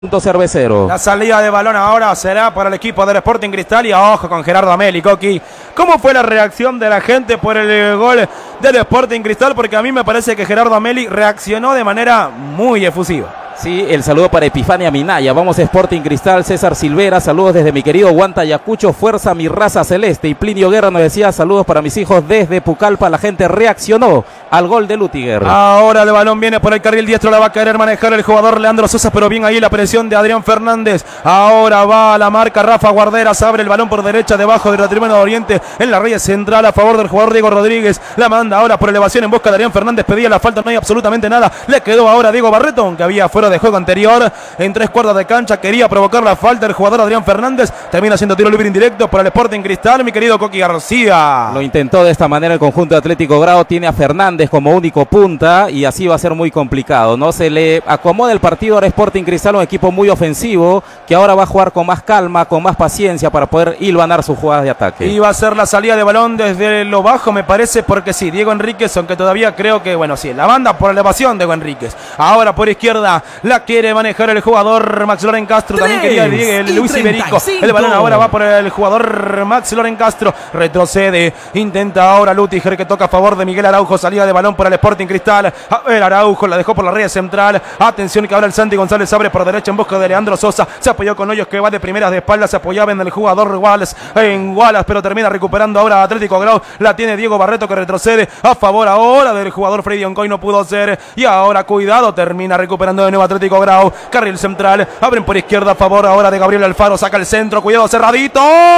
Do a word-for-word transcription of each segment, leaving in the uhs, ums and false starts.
Cervecero. La salida de balón ahora será para el equipo del Sporting Cristal y ojo con Gerardo Ameli, Coqui. ¿Cómo fue la reacción de la gente por el gol del Sporting Cristal? Porque a mí me parece que Gerardo Ameli reaccionó de manera muy efusiva. Sí, el saludo para Epifania Minaya. Vamos Sporting Cristal, César Silvera. Saludos desde mi querido Guanta Ayacucho. Fuerza mi raza celeste. Y Plinio Guerra nos decía saludos para mis hijos desde Pucallpa. La gente reaccionó al gol de Lutiger. Ahora el balón viene por el carril diestro. La va a querer manejar el jugador Leandro Sosa, pero bien ahí la presión de Adrián Fernández. Ahora va a la marca Rafa Guarderas. Abre el balón por derecha debajo de la tribuna de Oriente. En la raya central a favor del jugador Diego Rodríguez. La manda ahora por elevación en busca de Adrián Fernández. Pedía la falta, no hay absolutamente nada. Le quedó ahora a Diego Barreto, aunque había fuera de juego anterior. En tres cuartos de cancha quería provocar la falta el jugador Adrián Fernández. Termina siendo tiro libre indirecto para el Sporting Cristal, mi querido Coqui García. Lo intentó de esta manera el conjunto de Atlético Grau. Tiene a Fernández como único punta y así va a ser muy complicado, ¿no? Se le acomoda el partido ahora Sporting Cristal, un equipo muy ofensivo que ahora va a jugar con más calma, con más paciencia para poder hilvanar sus jugadas de ataque. Y va a ser la salida de balón desde lo bajo, me parece, porque sí, Diego Enríquez, aunque todavía creo que, bueno, sí, la banda por elevación Diego Enríquez. Ahora por izquierda la quiere manejar el jugador Max Loren Castro, también quería el, el Luis Iberico. El balón ahora va por el jugador Max Loren Castro, retrocede, intenta ahora Lutiger que toca a favor de Miguel Araujo, salida de balón para el Sporting Cristal. A ver, Araujo la dejó por la raya central. Atención que ahora el Santi González abre por derecha en busca de Leandro Sosa. Se apoyó con Hoyos que va de primeras de espalda. Se apoyaba en el jugador Wallace, en Wallace, pero termina recuperando ahora Atlético Grau. La tiene Diego Barreto que retrocede a favor ahora del jugador Freddy Oncoy. No pudo ser. Y ahora cuidado, termina recuperando de nuevo Atlético Grau. Carril central. Abren por izquierda a favor ahora de Gabriel Alfaro. Saca el centro. Cuidado, cerradito.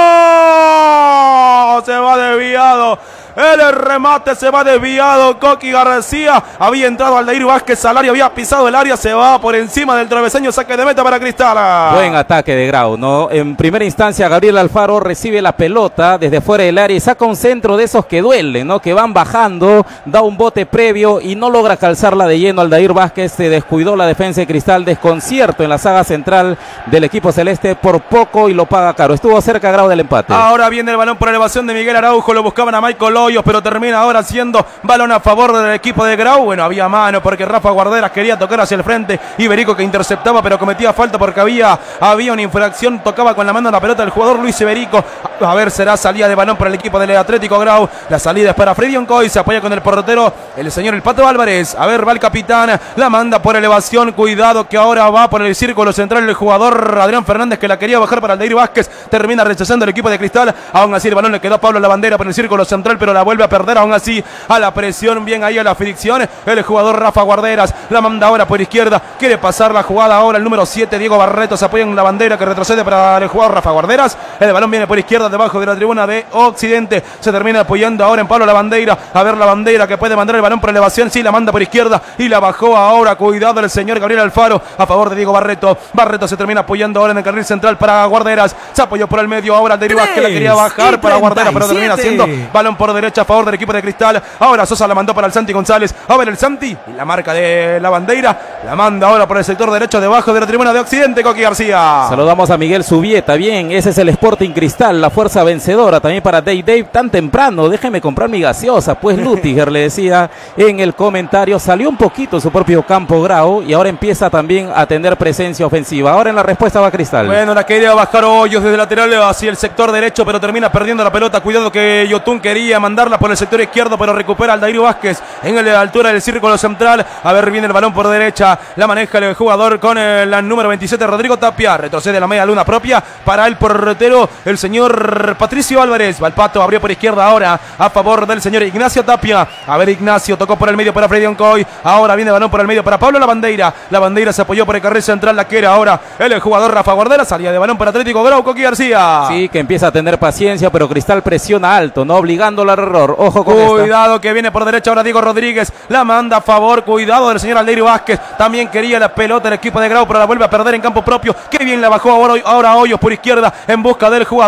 Se va desviado. El remate se va desviado. Coqui García había entrado Aldair Vázquez Salario, había pisado el área, se va por encima del travesaño. Saque de meta para Cristal. Buen ataque de Grau, ¿no? En primera instancia Gabriel Alfaro recibe la pelota desde fuera del área y saca un centro de esos que duelen, ¿no? Que van bajando, da un bote previo y no logra calzarla de lleno. Aldair Vázquez se descuidó la defensa de Cristal. Desconcierto en la saga central del equipo celeste por poco y lo paga caro. Estuvo cerca Grau del empate. Ahora viene el balón por elevación de Miguel Araujo. Lo buscaban a Michael Hoyos, pero termina ahora siendo balón a favor del equipo de Grau. Bueno, había mano porque Rafa Guarderas quería tocar hacia el frente. Iberico que interceptaba, pero cometía falta porque había, había una infracción. Tocaba con la mano la pelota del jugador Luis Iberico. A ver, será salida de balón para el equipo del Atlético Grau. La salida es para Freddy Oncoy. Se apoya con el portero, el señor El Pato Álvarez. A ver, va el capitán. La manda por elevación. Cuidado que ahora va por el círculo central el jugador Adrián Fernández que la quería bajar para Aldair Vázquez. Termina rechazando el equipo de Cristal. Aún así el balón le quedó a Pablo Lavandera por el círculo central, pero la vuelve a perder aún así a la presión, bien ahí a la fricción el jugador Rafa Guarderas, la manda ahora por izquierda, quiere pasar la jugada ahora el número siete Diego Barreto, se apoya en la bandera que retrocede para el jugador Rafa Guarderas, el balón viene por izquierda debajo de la tribuna de Occidente, se termina apoyando ahora en Pablo Lavandera, a ver Lavandera que puede mandar el balón por elevación, sí la manda por izquierda y la bajó ahora, cuidado el señor Gabriel Alfaro a favor de Diego Barreto, Barreto se termina apoyando ahora en el carril central para Guarderas, se apoyó por el medio ahora el Derivas que la quería bajar para Guarderas, pero termina haciendo balón por derecha a favor del equipo de Cristal. Ahora Sosa la mandó para el Santi González. A ver el Santi. Y la marca de la bandera. La manda ahora por el sector derecho debajo de la tribuna de Occidente. Coqui García. Saludamos a Miguel Subieta. Bien, ese es el Sporting Cristal. La fuerza vencedora. También para Dave Dave. Tan temprano. Déjeme comprar mi gaseosa. Pues Lutiger le decía en el comentario. Salió un poquito su propio campo Grau. Y ahora empieza también a tener presencia ofensiva. Ahora en la respuesta va Cristal. Bueno, la quería bajar Hoyos desde lateral hacia el sector derecho. Pero termina perdiendo la pelota. Cuidado que Yotun quería mandarla por el sector izquierdo. Pero recupera Aldair Vázquez en la altura del círculo central. A ver, viene el balón por derecha. La maneja el jugador con el, el número veintisiete, Rodrigo Tapia. Retrocede la media luna propia para el portero, el señor Patricio Álvarez. Valpato abrió por izquierda ahora a favor del señor Ignacio Tapia. A ver, Ignacio tocó por el medio para Freddy Oncoy. Ahora viene el balón por el medio para Pablo Lavandera. La bandera se apoyó por el carril central. La que era ahora el jugador Rafa Guardera. Salía de balón para Atlético Grau, Coqui García. Sí, que empieza a tener paciencia, pero Cristal presiona alto, no obligándolo al error. Ojo con Cuidado esta. Que viene por derecha ahora Diego Rodríguez, la manda a favor, cuidado del señor Aldair Vázquez, también quería la pelota el equipo de Grau, pero la vuelve a perder en campo propio, qué bien la bajó ahora, ahora Hoyos por izquierda, en busca del jugador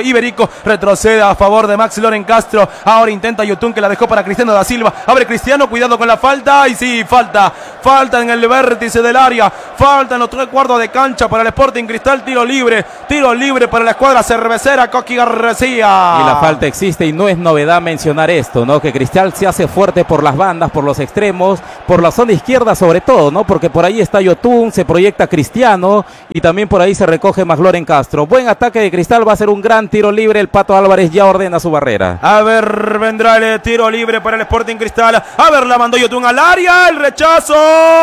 Iberico, retrocede a favor de Max Loren Castro. Ahora intenta Yotun, que la dejó para Cristiano da Silva. Abre Cristiano, cuidado con la falta. Y sí, falta. Falta en el vértice del área. Falta en los tres cuartos de cancha para el Sporting Cristal. Tiro libre. Tiro libre para la escuadra cervecera Coqui García. Y la falta existe y no es novedad mencionar esto, ¿no? Que Cristal se hace fuerte por las bandas, por los extremos, por la zona izquierda sobre todo, ¿no? Porque por ahí está Yotun, se proyecta Cristiano y también por ahí se recoge Magloren Castro. Buen ataque de Cristal, va a ser un gran tiro libre. El Pato Álvarez ya ordena su barrera. A ver, vendrá el tiro libre para el Sporting Cristal. A ver, la mandó Yotun al área, el rechazo.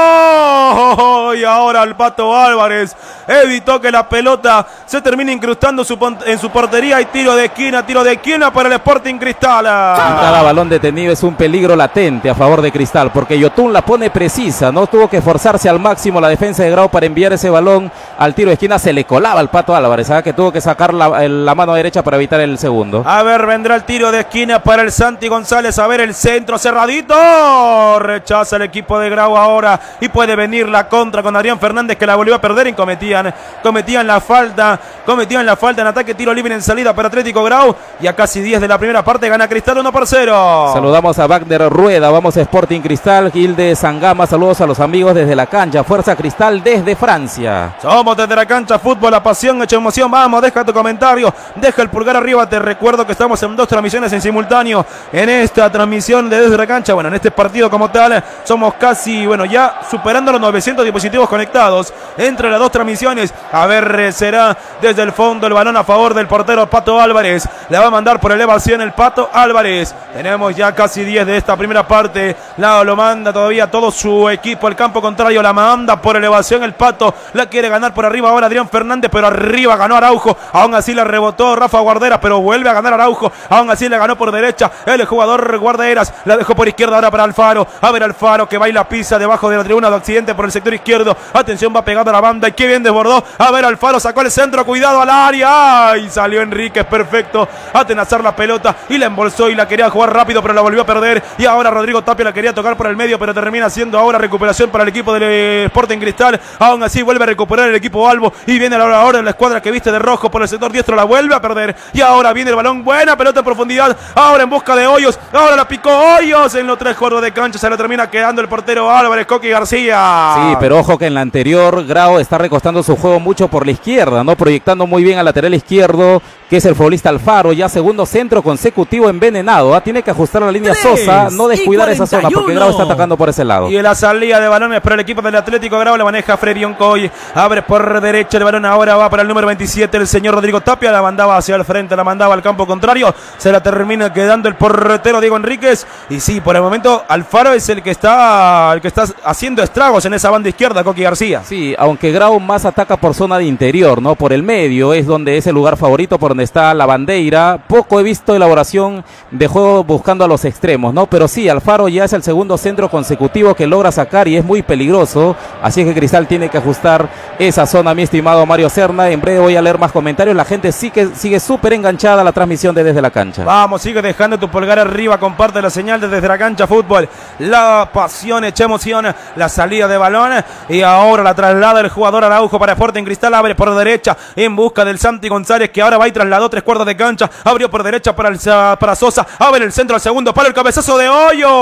Oh, y ahora el Pato Álvarez evitó que la pelota se termine incrustando su, en su portería y tiro de esquina, tiro de esquina para el Sporting Cristal. Cada balón detenido es un peligro latente a favor de Cristal, porque Yotun la pone precisa, no tuvo que esforzarse al máximo la defensa de Grau para enviar ese balón al tiro de esquina. Se le colaba al Pato Álvarez, ¿sabes? Que tuvo que sacar la, la mano derecha para evitar el segundo. A ver, vendrá el tiro de esquina para el Santi González. A ver, el centro cerradito. Rechaza el equipo de Grau ahora y puede venir la contra con Adrián Fernández, que la volvió a perder y cometían, cometían la falta, cometían la falta en ataque, tiro libre en salida para Atlético Grau. Y a casi diez de la primera parte gana Cristal uno por cero. Saludamos a Wagner Rueda, vamos a Sporting Cristal, Gilde Sangama, saludos a los amigos desde la cancha, Fuerza Cristal desde Francia. Somos desde la cancha, fútbol, la pasión, hecha emoción. Vamos, deja tu comentario, deja el pulgar arriba. Te recuerdo que estamos en dos transmisiones en simultáneo en esta transmisión de desde la cancha. Bueno, en este partido como tal somos casi, bueno, ya superando los novecientos dispositivos conectados entre las dos transmisiones. A ver, será desde el fondo el balón a favor del portero Pato Álvarez. Le va a mandar por elevación el Pato Álvarez. Tenemos ya casi diez de esta primera parte. La, lo manda todavía todo su equipo. El campo contrario la manda por elevación el Pato. La quiere ganar por arriba ahora Adrián Fernández, pero arriba ganó Araujo. Aún así la rebotó Rafa Guarderas, pero vuelve a ganar Araujo. Aún así le ganó por derecha el jugador Guarderas. La dejó por izquierda ahora para Alfaro. A ver, Alfaro que baila pisa debajo de la tribuna de Occidente por el sector izquierdo. Atención, va pegado a la banda y qué bien desbordó. A ver, Alfaro sacó el centro, cuidado al área. Y salió Enríquez, perfecto. A tenazar la pelota y la embolsó y la quería jugar rápido, pero la volvió a perder. Y ahora Rodrigo Tapia la quería tocar por el medio, pero termina siendo ahora recuperación para el equipo del Sporting Cristal. Aún así vuelve a recuperar el equipo Albo y viene ahora, ahora la escuadra que viste de rojo por el sector diestro, la vuelve a perder. Y ahora viene el balón, buena pelota en profundidad. Ahora en busca de Hoyos, ahora la picó Hoyos en los tres cuartos de cancha. Se la termina quedando el portero Álvarez Coqui García. Sí, pero ojo que en la anterior Grau está recostando su juego mucho por la izquierda, ¿no? Proyectando muy bien al lateral izquierdo, que es el futbolista Alfaro, ya segundo centro consecutivo envenenado. ¿eh? Tiene que ajustar la línea Sosa, no descuidar esa zona, porque Grau está atacando por ese lado. Y en la salida de balones para el equipo del Atlético Grau la maneja Frerion Coy. Abre por derecha el balón, ahora va para el número veintisiete, el señor Rodrigo Tapia. La mandaba hacia el frente, la mandaba al campo contrario. Se la termina quedando el portero Diego Enríquez. Y sí, por el momento Alfaro es el que está, el que está haciendo estragos en esa banda izquierda, Coqui García. Sí, aunque Grau más ataca por zona de interior, ¿no? Por el medio es donde es el lugar favorito, por donde está la bandeira. Poco he visto elaboración de juego buscando a los extremos, ¿no? Pero sí, Alfaro ya es el segundo centro consecutivo que logra sacar y es muy peligroso. Así que Cristal tiene que ajustar esa zona, mi estimado Mario Serna. En breve voy a leer más comentarios. La gente sí que sigue súper enganchada a la transmisión de Desde la Cancha. Vamos, sigue dejando tu pulgar arriba, comparte la señal de Desde la Cancha Fútbol. La pasión, echa emoción, la salida de balón y ahora la traslada el jugador Araujo para Sporting Cristal. Abre por derecha en busca del Santi González, que ahora va y trasladó tres cuartos de cancha. Abrió por derecha para, el, para Sosa. Abre el centro al segundo palo, el cabezazo de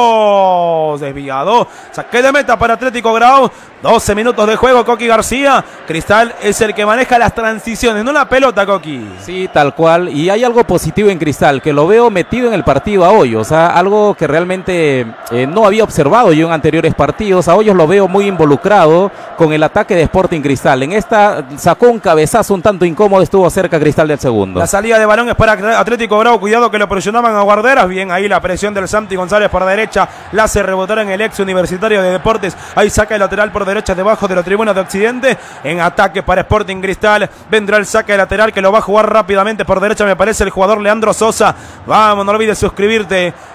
Hoyos. Desviado. Saque de meta para Atlético Grau. doce minutos de juego, Coqui García. Cristal es el que maneja las transiciones, no la pelota, Coqui. Sí, tal cual. Y hay algo positivo en Cristal, que lo veo metido en el partido a Hoyos. O sea, algo que realmente eh, no había observado yo en anteriores partidos. A Hoyos lo veo muy involucrado con el ataque de Sporting Cristal. En esta sacó un cabezazo un tanto incómodo, estuvo cerca Cristal del segundo. La salida de balón es para Atlético Grau. Cuidado que lo presionaban a Guarderas. Bien ahí la presión del Santi González por derecha. La hace rebotar en el ex Universitario de Deportes. Ahí saca el lateral por derecha debajo de la tribuna de Occidente. En ataque para Sporting Cristal. Vendrá el saque de lateral que lo va a jugar rápidamente por derecha, me parece, el jugador Leandro Sosa. Vamos, no olvides suscribirte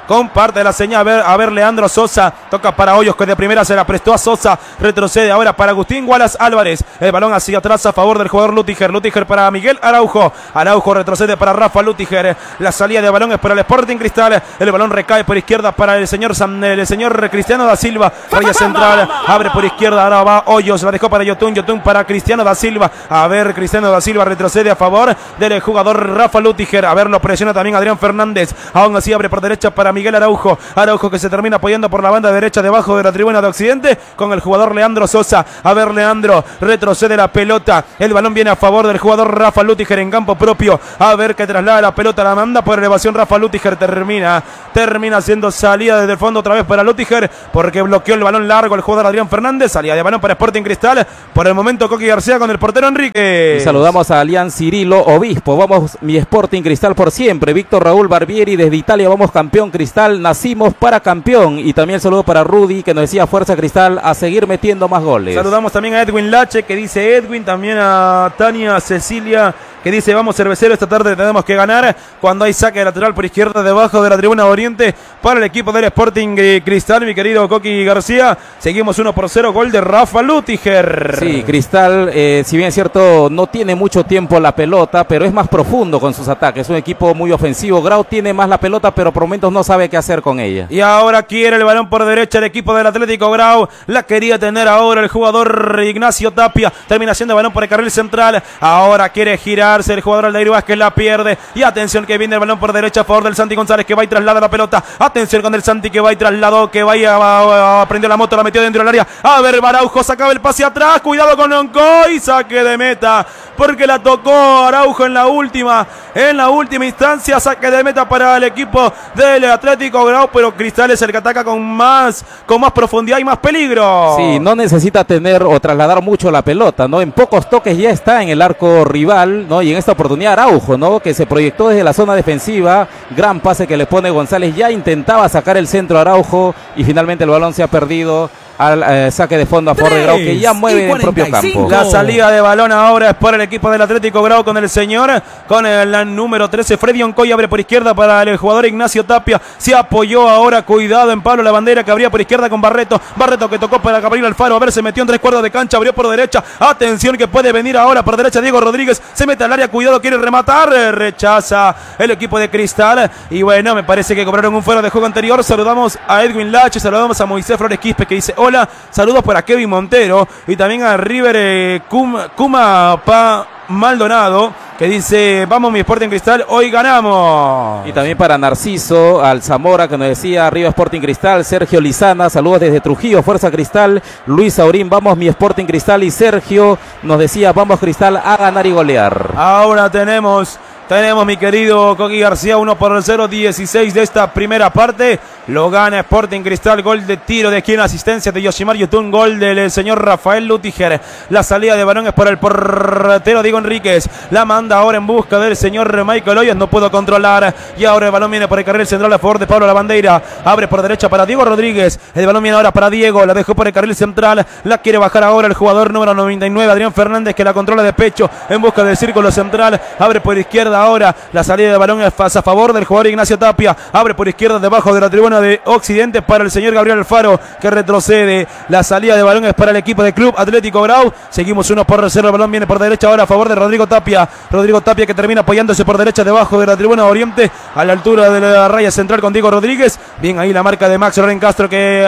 con parte de la señal. A ver, a ver Leandro Sosa, toca para Hoyos, que de primera se la prestó a Sosa, retrocede ahora para Agustín Wallace Álvarez, el balón hacia atrás a favor del jugador Lutiger, Lutiger para Miguel Araujo, Araujo retrocede para Rafa Lutiger, la salida de balón es para el Sporting Cristal, el balón recae por izquierda para el señor San, el señor Cristiano da Silva, raya central, abre por izquierda, ahora va Hoyos, la dejó para Yotun, Yotun para Cristiano da Silva, a ver Cristiano da Silva retrocede a favor del jugador Rafa Lutiger, a ver lo presiona también Adrián Fernández, aún así abre por derecha para Miguel Araujo, Araujo que se termina apoyando por la banda derecha debajo de la tribuna de Occidente con el jugador Leandro Sosa, a ver Leandro, retrocede la pelota, el balón viene a favor del jugador Rafa Lutiger en campo propio, a ver que traslada la pelota, la manda por elevación Rafa Lutiger, termina, termina haciendo salida desde el fondo otra vez para Lutiger, porque bloqueó el balón largo el jugador Adrián Fernández, salida de balón para Sporting Cristal, por el momento Coqui García con el portero Enrique. Y saludamos a Alian Cirilo Obispo, vamos mi Sporting Cristal por siempre, Víctor Raúl Barbieri desde Italia, vamos campeón Cristal, nacimos para campeón, y también saludo para Rudy que nos decía fuerza Cristal a seguir metiendo más goles. Saludamos también a Edwin Lache que dice Edwin, también a Tania Cecilia que dice vamos cervecero, esta tarde tenemos que ganar, cuando hay saque lateral por izquierda debajo de la tribuna oriente para el equipo del Sporting Cristal, mi querido Coqui García, seguimos uno por cero, gol de Rafa Lutiger. Sí, Cristal, eh, si bien es cierto, no tiene mucho tiempo la pelota, pero es más profundo con sus ataques, es un equipo muy ofensivo, Grau tiene más la pelota, pero por momentos no sabe qué hacer con ella. Y ahora quiere el balón por derecha el equipo del Atlético Grau, la quería tener ahora el jugador Ignacio Tapia, termina siendo el balón por el carril central, ahora quiere girar el jugador Aldair Vázquez, la pierde, y atención que viene el balón por derecha a favor del Santi González que va y traslada la pelota, atención con el Santi que va y trasladó, que va y aprendió la moto, la metió dentro del área, a ver Araujo sacaba el pase atrás, cuidado con Oncoy, saque de meta, porque la tocó Araujo en la última, en la última instancia, saque de meta para el equipo del Atlético Grau, pero Cristal es el que ataca con más, con más profundidad y más peligro. Sí, no necesita tener o trasladar mucho la pelota, ¿no? En pocos toques ya está en el arco rival, ¿no? Y en esta oportunidad Araujo, ¿no? Que se proyectó desde la zona defensiva, gran pase que le pone González, ya intentaba sacar el centro Araujo y finalmente el balón se ha perdido al eh, saque de fondo a favor de Grau, que ya mueve en el propio campo. La salida de balón ahora es por el equipo del Atlético Grau con el señor, con el número trece, Freddy Oncoy, abre por izquierda para el jugador Ignacio Tapia, se apoyó ahora, cuidado en Pablo Lavandera que abría por izquierda con Barreto, Barreto que tocó para Gabriel Alfaro, a ver, se metió en tres cuartos de cancha, abrió por derecha, atención que puede venir ahora por derecha Diego Rodríguez, se mete al área, cuidado, quiere rematar, rechaza el equipo de Cristal, y bueno, me parece que cobraron un fuera de juego anterior. Saludamos a Edwin Lache, saludamos a Moisés Flores Quispe que dice hola, saludos para Kevin Montero y también a River eh, Kuma, Kuma Pa Maldonado que dice vamos mi Sporting Cristal, hoy ganamos. Y también para Narciso Alzamora que nos decía arriba Sporting Cristal, Sergio Lizana, saludos desde Trujillo, fuerza Cristal, Luis Aurín, vamos mi Sporting Cristal, y Sergio nos decía vamos Cristal a ganar y golear. Ahora tenemos Tenemos mi querido Coqui García, uno por cero, dieciséis de esta primera parte. Lo gana Sporting Cristal, gol de tiro de aquí en asistencia de Yoshimar Yotun, gol del señor Rafael Lutiger. La salida de balón es para el portero Diego Enríquez. La manda ahora en busca del señor Michael Hoyos, no puedo controlar. Y ahora el balón viene por el carril central a favor de Pablo Lavandeira. Abre por derecha para Diego Rodríguez. El balón viene ahora para Diego, la dejó por el carril central. La quiere bajar ahora el jugador número noventa y nueve, Adrián Fernández, que la controla de pecho en busca del círculo central. Abre por izquierda ahora, la salida de balón es a favor del jugador Ignacio Tapia, abre por izquierda debajo de la tribuna de Occidente para el señor Gabriel Alfaro, que retrocede, la salida de balón es para el equipo de Club Atlético Grau, seguimos uno por cero, el balón viene por derecha ahora a favor de Rodrigo Tapia, Rodrigo Tapia que termina apoyándose por derecha debajo de la tribuna Oriente, a la altura de la raya central con Diego Rodríguez, bien ahí la marca de Max Loren Castro que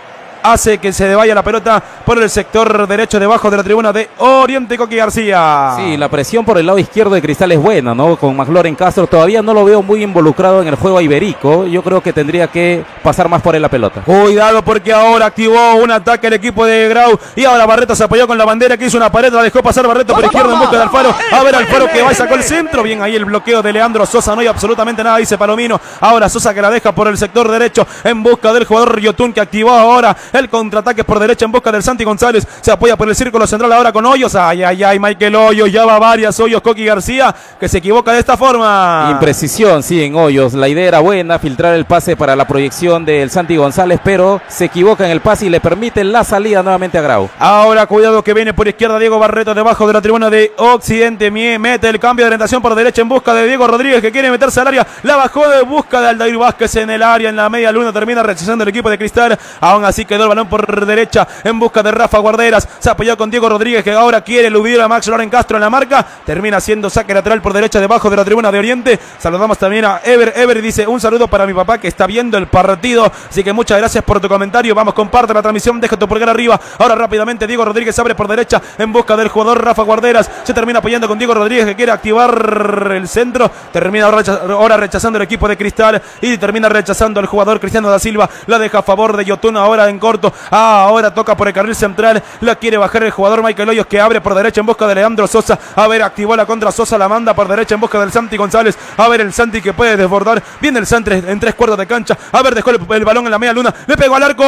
hace que se vaya la pelota por el sector derecho debajo de la tribuna de Oriente, Coqui García. Sí, la presión por el lado izquierdo de Cristal es buena, ¿no? Con McLaurin Castro todavía no lo veo muy involucrado en el juego iberico. Yo creo que tendría que pasar más por él la pelota. Cuidado porque ahora activó un ataque el equipo de Grau y ahora Barreto se apoyó con la bandera que hizo una pared, la dejó pasar Barreto por izquierda en busca de Alfaro. A ver Alfaro que va y sacó el centro. Bien ahí el bloqueo de Leandro Sosa, no hay absolutamente nada, dice Palomino. Ahora Sosa que la deja por el sector derecho en busca del jugador Yotun que activó ahora El contraataque por derecha en busca del Santi González. Se apoya por el círculo central ahora con Hoyos. Ay, ay, ay, Michael Hoyos. Ya va varias Hoyos, Coqui García, que se equivoca de esta forma. Imprecisión, sí, en Hoyos. La idea era buena, filtrar el pase para la proyección del Santi González, pero se equivoca en el pase y le permite la salida nuevamente a Grau. Ahora cuidado que viene por izquierda Diego Barreto debajo de la tribuna de Occidente. Mete el cambio de orientación por derecha en busca de Diego Rodríguez, que quiere meterse al área. La bajó de busca de Aldair Vázquez en el área, en la media luna. Termina rechazando el equipo de Cristal. Aún así quedó el balón por derecha en busca de Rafa Guarderas. Se apoyó con Diego Rodríguez, que ahora quiere eludir a Max Loren Castro en la marca. Termina siendo saque lateral por derecha debajo de la tribuna de Oriente. Saludamos también a Ever. Ever dice: un saludo para mi papá que está viendo el partido. Así que muchas gracias por tu comentario. Vamos, comparte la transmisión, deja tu pulgar arriba. Ahora rápidamente Diego Rodríguez abre por derecha en busca del jugador Rafa Guarderas. Se termina apoyando con Diego Rodríguez, que quiere activar el centro. Termina ahora rechazando el equipo de Cristal y termina rechazando el jugador Cristiano da Silva. La deja a favor de Yotun ahora en corto. Ah, ahora toca por el carril central. La quiere bajar el jugador Michael Hoyos, que abre por derecha en busca de Leandro Sosa. A ver, activó la contra Sosa, la manda por derecha en busca del Santi González. A ver, el Santi que puede desbordar. Viene el Santi en tres cuartos de cancha. A ver, dejó el, el balón en la media luna. Le pegó al arco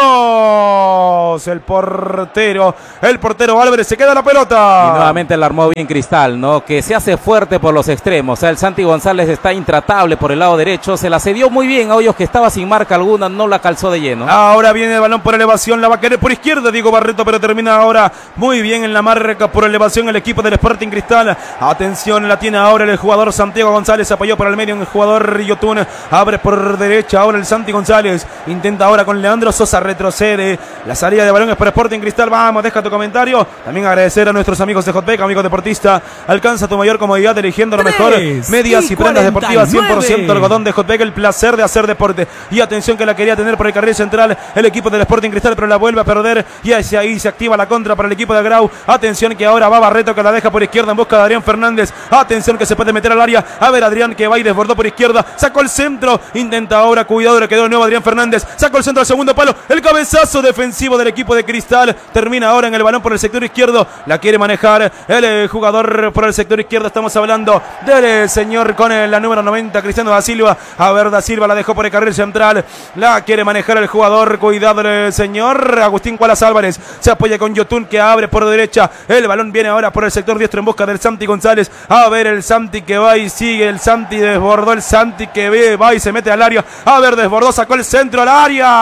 Hoyos. El portero, el portero Álvarez se queda la pelota. Y nuevamente la armó bien Cristal, ¿no? Que se hace fuerte por los extremos. O sea, el Santi González está intratable por el lado derecho. Se la cedió muy bien a Hoyos, que estaba sin marca alguna. No la calzó de lleno. Ahora viene el balón por elevación. La va a querer por izquierda Diego Barreto, pero termina ahora muy bien en la marca por elevación el equipo del Sporting Cristal. Atención, la tiene ahora el jugador Santiago González. Apoyó por el medio en el jugador Yotun. Abre por derecha ahora el Santi González. Intenta ahora con Leandro Sosa. Retrocede. La salida de balón es para Sporting Cristal. Vamos, deja tu comentario. También agradecer a nuestros amigos de Hotback, amigo deportista. Alcanza tu mayor comodidad eligiendo lo mejor. Medias y, y prendas deportivas cien por ciento algodón de Hotback. El placer de hacer deporte. Y atención que la quería tener por el carril central el equipo del Sporting Cristal, pero la vuelve a perder. Y hacia ahí se activa la contra para el equipo de Grau. Atención que ahora va Barreto, que la deja por izquierda en busca de Adrián Fernández. Atención que se puede meter al área. A ver, Adrián que va y desbordó por izquierda. Sacó el centro. Intenta ahora, cuidado, le quedó de nuevo Adrián Fernández. Sacó el centro al segundo palo. El cabezazo defensivo del equipo de Cristal. Termina ahora en el balón por el sector izquierdo. La quiere manejar el eh, jugador por el sector izquierdo. Estamos hablando del eh, señor con eh, la número noventa, Cristiano da Silva. A ver, da Silva la dejó por el carril central. La quiere manejar el jugador. Cuidado el señor Agustín Cualas Álvarez. Se apoya con Yotun, que abre por derecha. El balón viene ahora por el sector diestro en busca del Santi González. A ver, el Santi que va y sigue. El Santi desbordó. El Santi que ve, va y se mete al área. A ver, desbordó, sacó el centro al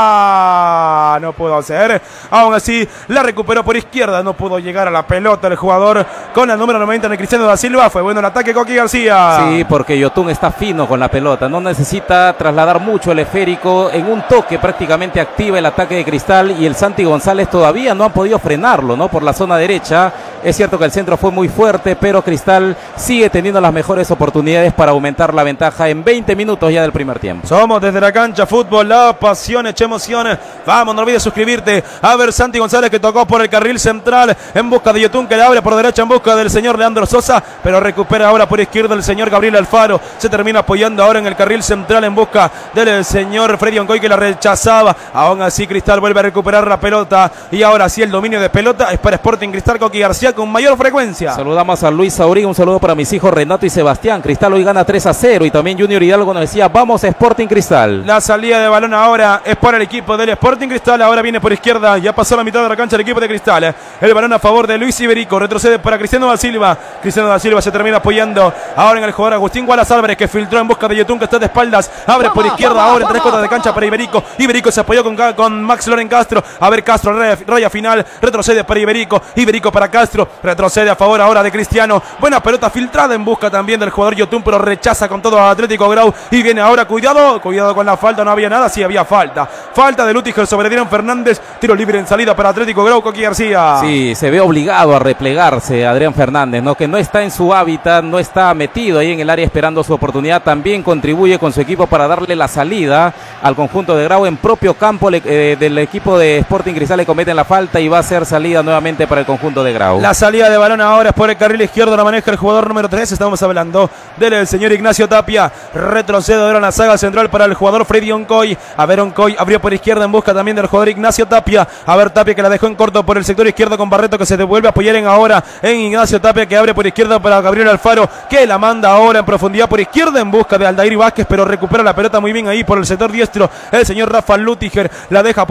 área. No pudo hacer. Aún así, la recuperó por izquierda. No pudo llegar a la pelota el jugador con la número noventa de Cristiano da Silva. Fue bueno el ataque, Coqui García. Sí, porque Yotun está fino con la pelota. No necesita trasladar mucho el esférico. En un toque prácticamente activa el ataque de Cristal, y el Santi González todavía no ha podido frenarlo, ¿no? Por la zona derecha. Es cierto que el centro fue muy fuerte, pero Cristal sigue teniendo las mejores oportunidades para aumentar la ventaja en veinte minutos ya del primer tiempo. Somos desde la cancha fútbol, la pasión, echa emociones. Vamos, no olvides suscribirte. A ver, Santi González que tocó por el carril central en busca de Yotun, que le abre por derecha en busca del señor Leandro Sosa, pero recupera ahora por izquierda el señor Gabriel Alfaro. Se termina apoyando ahora en el carril central en busca del señor Freddy Oncoy, que la rechazaba. Aún así Cristal vuelve a recuperar la pelota, y ahora sí el dominio de pelota es para Sporting Cristal, Coqui García, con mayor frecuencia. Saludamos a Luis Saurín, un saludo para mis hijos Renato y Sebastián. Cristal hoy gana tres a cero, y también Junior Hidalgo nos decía: vamos a Sporting Cristal. La salida de balón ahora es para el equipo del Sporting Cristal. Ahora viene por izquierda, ya pasó la mitad de la cancha el equipo de Cristal. El balón a favor de Luis Iberico, retrocede para Cristiano da Silva. Cristiano da Silva se termina apoyando ahora en el jugador Agustín Gualas Álvarez, que filtró en busca de Yotun, que está de espaldas. Abre por izquierda ahora en tres cuartos de cancha para Iberico. Iberico se apoyó con, con Max Loren Castro. A ver, Castro, raya, raya final, retrocede para Iberico. Iberico para Castro, retrocede a favor ahora de Cristiano. Buena pelota filtrada en busca también del jugador Yotun, pero rechaza con todo a Atlético Grau. Y viene ahora, cuidado, cuidado con la falta. No había nada, sí había falta. Falta de Lutiger sobre Adrián Fernández. Tiro libre en salida para Atlético Grau, Coqui García. Sí, se ve obligado a replegarse Adrián Fernández, ¿no? Que no está en su hábitat, no está metido ahí en el área esperando su oportunidad. También contribuye con su equipo para darle la salida al conjunto de Grau en propio campo eh, del equipo de Sporting Cristal. Le cometen la falta y va a ser salida nuevamente para el conjunto de Grau. La salida de balón ahora es por el carril izquierdo, la maneja el jugador número tres. Estamos hablando del señor Ignacio Tapia. Retrocede ahora en la saga central para el jugador Freddy Oncoy. A ver, Oncoy abrió por izquierda en busca también del jugador Ignacio Tapia. A ver, Tapia que la dejó en corto por el sector izquierdo con Barreto, que se devuelve a apoyar en ahora en Ignacio Tapia, que abre por izquierda para Gabriel Alfaro, que la manda ahora en profundidad por izquierda en busca de Aldair Vázquez, pero recupera la pelota muy bien ahí por el sector diestro el señor Rafa Lutiger. La deja por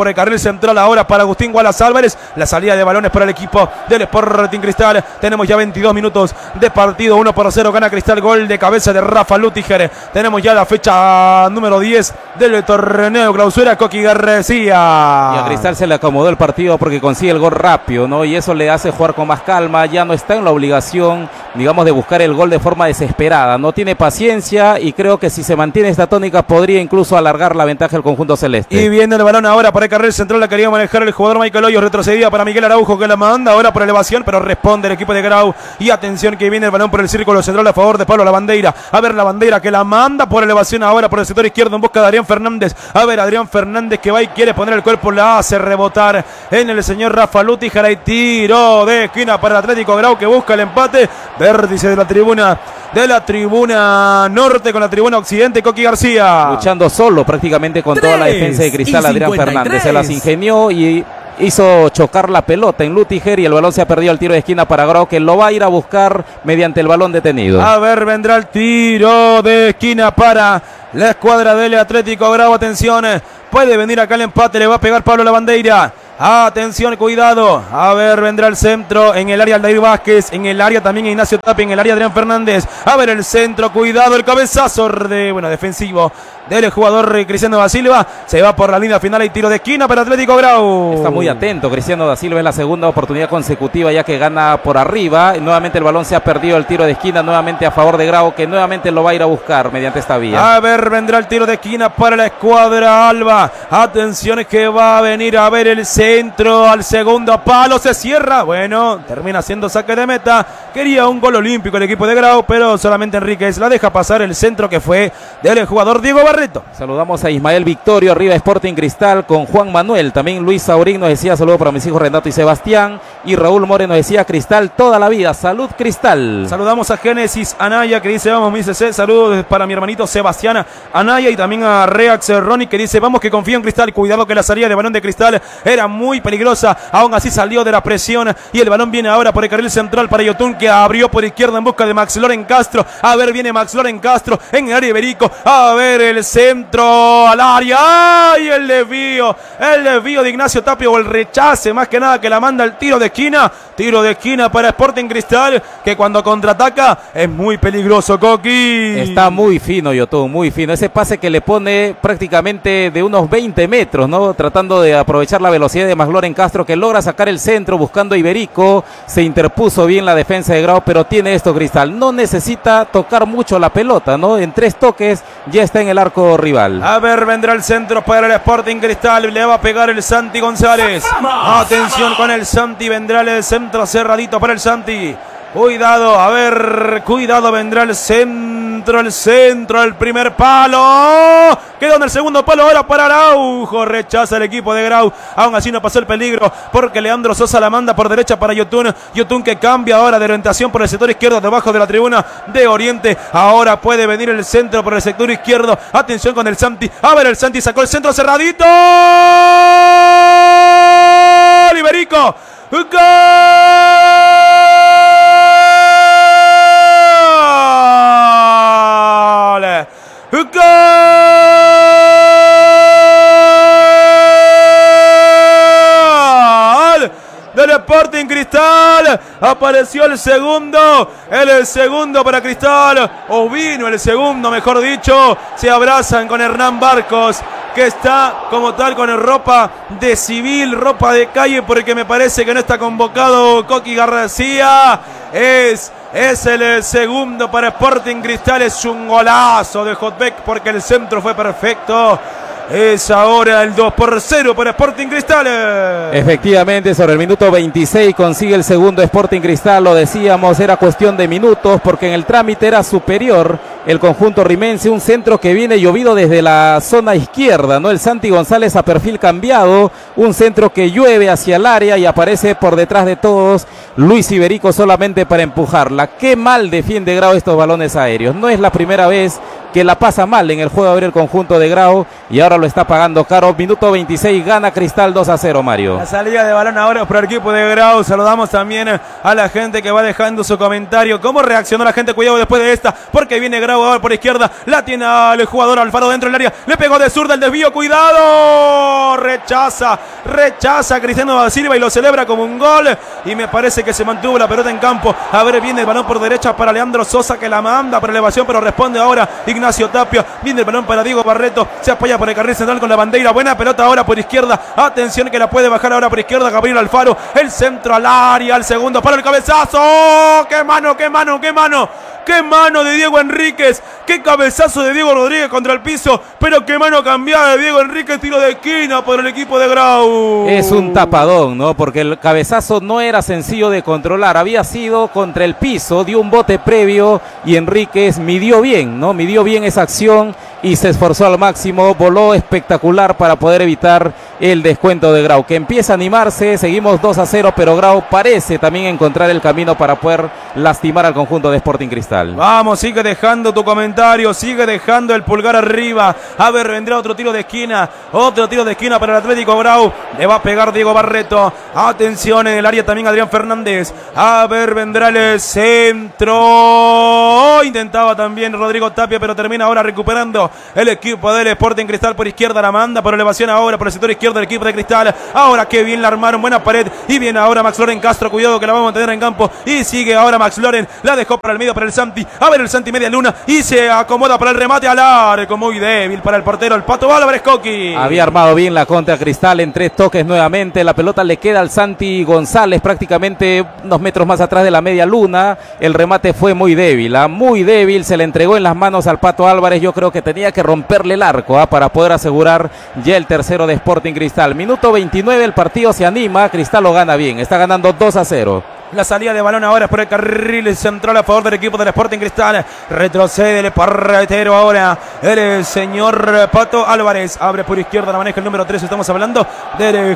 por el carril central ahora para Agustín Wallace Álvarez. La salida de balones para el equipo del Sporting Cristal. Tenemos ya veintidós minutos de partido. uno por cero gana Cristal. Gol de cabeza de Rafa Lutiger. Tenemos ya la fecha número diez del torneo clausura. Coqui García. Y a Cristal se le acomodó el partido porque consigue el gol rápido, ¿no? Y eso le hace jugar con más calma. Ya no está en la obligación, digamos, de buscar el gol de forma desesperada. No tiene paciencia y creo que si se mantiene esta tónica podría incluso alargar la ventaja del conjunto celeste. Y viene el balón ahora para el carril central. La quería manejar el jugador Michael Hoyos. Retrocedía para Miguel Araujo, que la manda ahora por elevación, pero responde el equipo de Grau. Y atención que viene el balón por el círculo central a favor de Pablo Lavandeira. A ver, Lavandeira que la manda por elevación ahora por el sector izquierdo en busca de Adrián Fernández. A ver, Adrián Fernández que va y quiere poner el cuerpo, la hace rebotar en el señor Rafa Lutiger. Y tiro de esquina para el Atlético Grau, que busca el empate. Vértice de la tribuna de la tribuna norte con la tribuna occidente. Coqui García luchando solo prácticamente con toda la defensa de Cristal. Adrián Fernández se las ingenió y hizo chocar la pelota en Lutiger y el balón se ha perdido al tiro de esquina para Grau, que lo va a ir a buscar mediante el balón detenido. A ver, vendrá el tiro de esquina para la escuadra del Atlético Grau. Atención, puede venir acá el empate, le va a pegar Pablo Lavandeira. Atención, cuidado. A ver, vendrá el centro en el área Aldair Vázquez. En el área también Ignacio Tapia. En el área Adrián Fernández. A ver el centro, cuidado. El cabezazo de, bueno, defensivo del jugador Cristiano da Silva. Se va por la línea final y tiro de esquina para Atlético Grau. Está muy atento Cristiano da Silva en la segunda oportunidad consecutiva, ya que gana por arriba. Y nuevamente el balón se ha perdido, el tiro de esquina nuevamente a favor de Grau, que nuevamente lo va a ir a buscar mediante esta vía. A ver, vendrá el tiro de esquina para la escuadra alba. Atención que va a venir a ver el centro. Centro al segundo palo, se cierra. Bueno, termina siendo saque de meta. Quería un gol olímpico el equipo de Grau, pero solamente Enríquez la deja pasar el centro que fue del jugador Diego Barreto. Saludamos a Ismael Victorio, arriba Sporting Cristal con Juan Manuel. También Luis Saurín nos decía saludo para mis hijos Renato y Sebastián. Y Raúl More nos decía Cristal toda la vida. Salud Cristal. Saludamos a Génesis Anaya que dice vamos mi C C. Saludos para mi hermanito Sebastián Anaya y también a Reax Ronnie que dice vamos que confío en Cristal. Cuidado que la salida de balón de Cristal era muy peligrosa, aún así salió de la presión y el balón viene ahora por el carril central para Yotun, que abrió por izquierda en busca de Max Loren Castro. A ver, viene Max Loren Castro en el área Iberico. A ver el centro al área. ¡Ay! El desvío, el desvío de Ignacio Tapia, o el rechace más que nada, que la manda el tiro de esquina. Tiro de esquina para Sporting Cristal, que cuando contraataca es muy peligroso, Coqui. Está muy fino Yotun, muy fino. Ese pase que le pone prácticamente de unos veinte metros, ¿no? Tratando de aprovechar la velocidad de Max Loren Castro, que logra sacar el centro buscando a Iberico. Se interpuso bien la defensa de Grau, pero tiene esto Cristal. No necesita tocar mucho la pelota, ¿no? En tres toques ya está en el arco rival. A ver, vendrá el centro para el Sporting Cristal. Le va a pegar el Santi González. Atención con el Santi. Vendrá el centro cerradito para el Santi. Cuidado, a ver, cuidado, vendrá el centro, el centro, el primer palo. Quedó en el segundo palo ahora para Araujo. Rechaza el equipo de Grau. Aún así no pasó el peligro porque Leandro Sosa la manda por derecha para Yotun. Yotun que cambia ahora de orientación por el sector izquierdo debajo de la tribuna de Oriente. Ahora puede venir el centro por el sector izquierdo. Atención con el Santi. A ver, el Santi sacó el centro cerradito. Iberico. ¡Gol! ¡Gol! Del Sporting Cristal. Apareció el segundo. El segundo para Cristal. O vino el segundo, mejor dicho. Se abrazan con Hernán Barcos, que está como tal con ropa de civil, ropa de calle, porque me parece que no está convocado Coqui García. Es, es el segundo para Sporting Cristal. Es un golazo de Hotbeck porque el centro fue perfecto. Es ahora el dos por cero para Sporting Cristal. Efectivamente, sobre el minuto veintiséis consigue el segundo Sporting Cristal. Lo decíamos, era cuestión de minutos porque en el trámite era superior el conjunto rimense. Un centro que viene llovido desde la zona izquierda, ¿no? El Santi González a perfil cambiado. Un centro que llueve hacia el área y aparece por detrás de todos Luis Iberico solamente para empujarla. Qué mal defiende Grau estos balones aéreos. No es la primera vez que la pasa mal en el juego de abrir el conjunto de Grau y ahora lo está pagando caro. Minuto veintiséis, gana Cristal dos a cero, Mario. La salida de balón ahora por el equipo de Grau. Saludamos también a la gente que va dejando su comentario. ¿Cómo reaccionó la gente? Cuidado después de esta, porque viene Grau ahora por izquierda. La tiene al jugador Alfaro dentro del área. Le pegó de zurda el desvío. ¡Cuidado! Rechaza, rechaza a Cristiano da Silva y lo celebra como un gol. Y me parece que se mantuvo la pelota en campo. A ver, viene el balón por derecha para Leandro Sosa, que la manda por elevación, pero responde ahora Ignacio Tapia. Viene el balón para Diego Barreto. Se apoya por el carril central con la bandera. Buena pelota ahora por izquierda. Atención que la puede bajar ahora por izquierda Gabriel Alfaro. El centro al área, al segundo para el cabezazo. ¡Qué mano, qué mano, qué mano! ¡Qué mano de Diego Enríquez! ¡Qué cabezazo de Diego Rodríguez contra el piso! Pero qué mano cambiada de Diego Enríquez. Tiro de esquina por el equipo de Grau. Es un tapadón, ¿no? Porque el cabezazo no era sencillo de controlar. Había sido contra el piso, dio un bote previo y Enríquez midió bien, ¿no? Midió bien esa acción y se esforzó al máximo. Voló espectacular para poder evitar el descuento de Grau, que empieza a animarse. Seguimos dos a cero, pero Grau parece también encontrar el camino para poder lastimar al conjunto de Sporting Cristal. Vamos, sigue dejando tu comentario, sigue dejando el pulgar arriba. A ver, vendrá otro tiro de esquina, otro tiro de esquina para el Atlético Grau. Le va a pegar Diego Barreto. Atención en el área también Adrián Fernández. A ver, vendrá el centro. Intentaba también Rodrigo Tapia, pero termina ahora recuperando el equipo del Sporting Cristal por izquierda. La manda por elevación ahora por el sector izquierdo del equipo de Cristal. Ahora que bien la armaron, buena pared. Y viene ahora Max Loren Castro. Cuidado que la vamos a tener en campo. Y sigue ahora Max Loren. La dejó para el medio para el Santi. A ver el Santi media luna. Y se acomoda para el remate al arco. Muy débil para el portero, el Pato Álvarez Coqui. Había armado bien la contra Cristal en tres toques nuevamente. La pelota le queda al Santi González prácticamente unos metros más atrás de la media luna. El remate fue muy débil, ¿eh? Muy débil. Se le entregó en las manos al Pato Álvarez. Yo creo que tenía que romperle el arco, ¿eh? Para poder asegurar ya el tercero de Sporting Cristal. Minuto veintinueve, el partido se anima. Cristal lo gana bien. Está ganando dos a cero. La salida de balón ahora es por el carril central a favor del equipo del Sporting Cristal. Retrocede el portero ahora. El señor Pato Álvarez. Abre por izquierda, la maneja el número tres. Estamos hablando del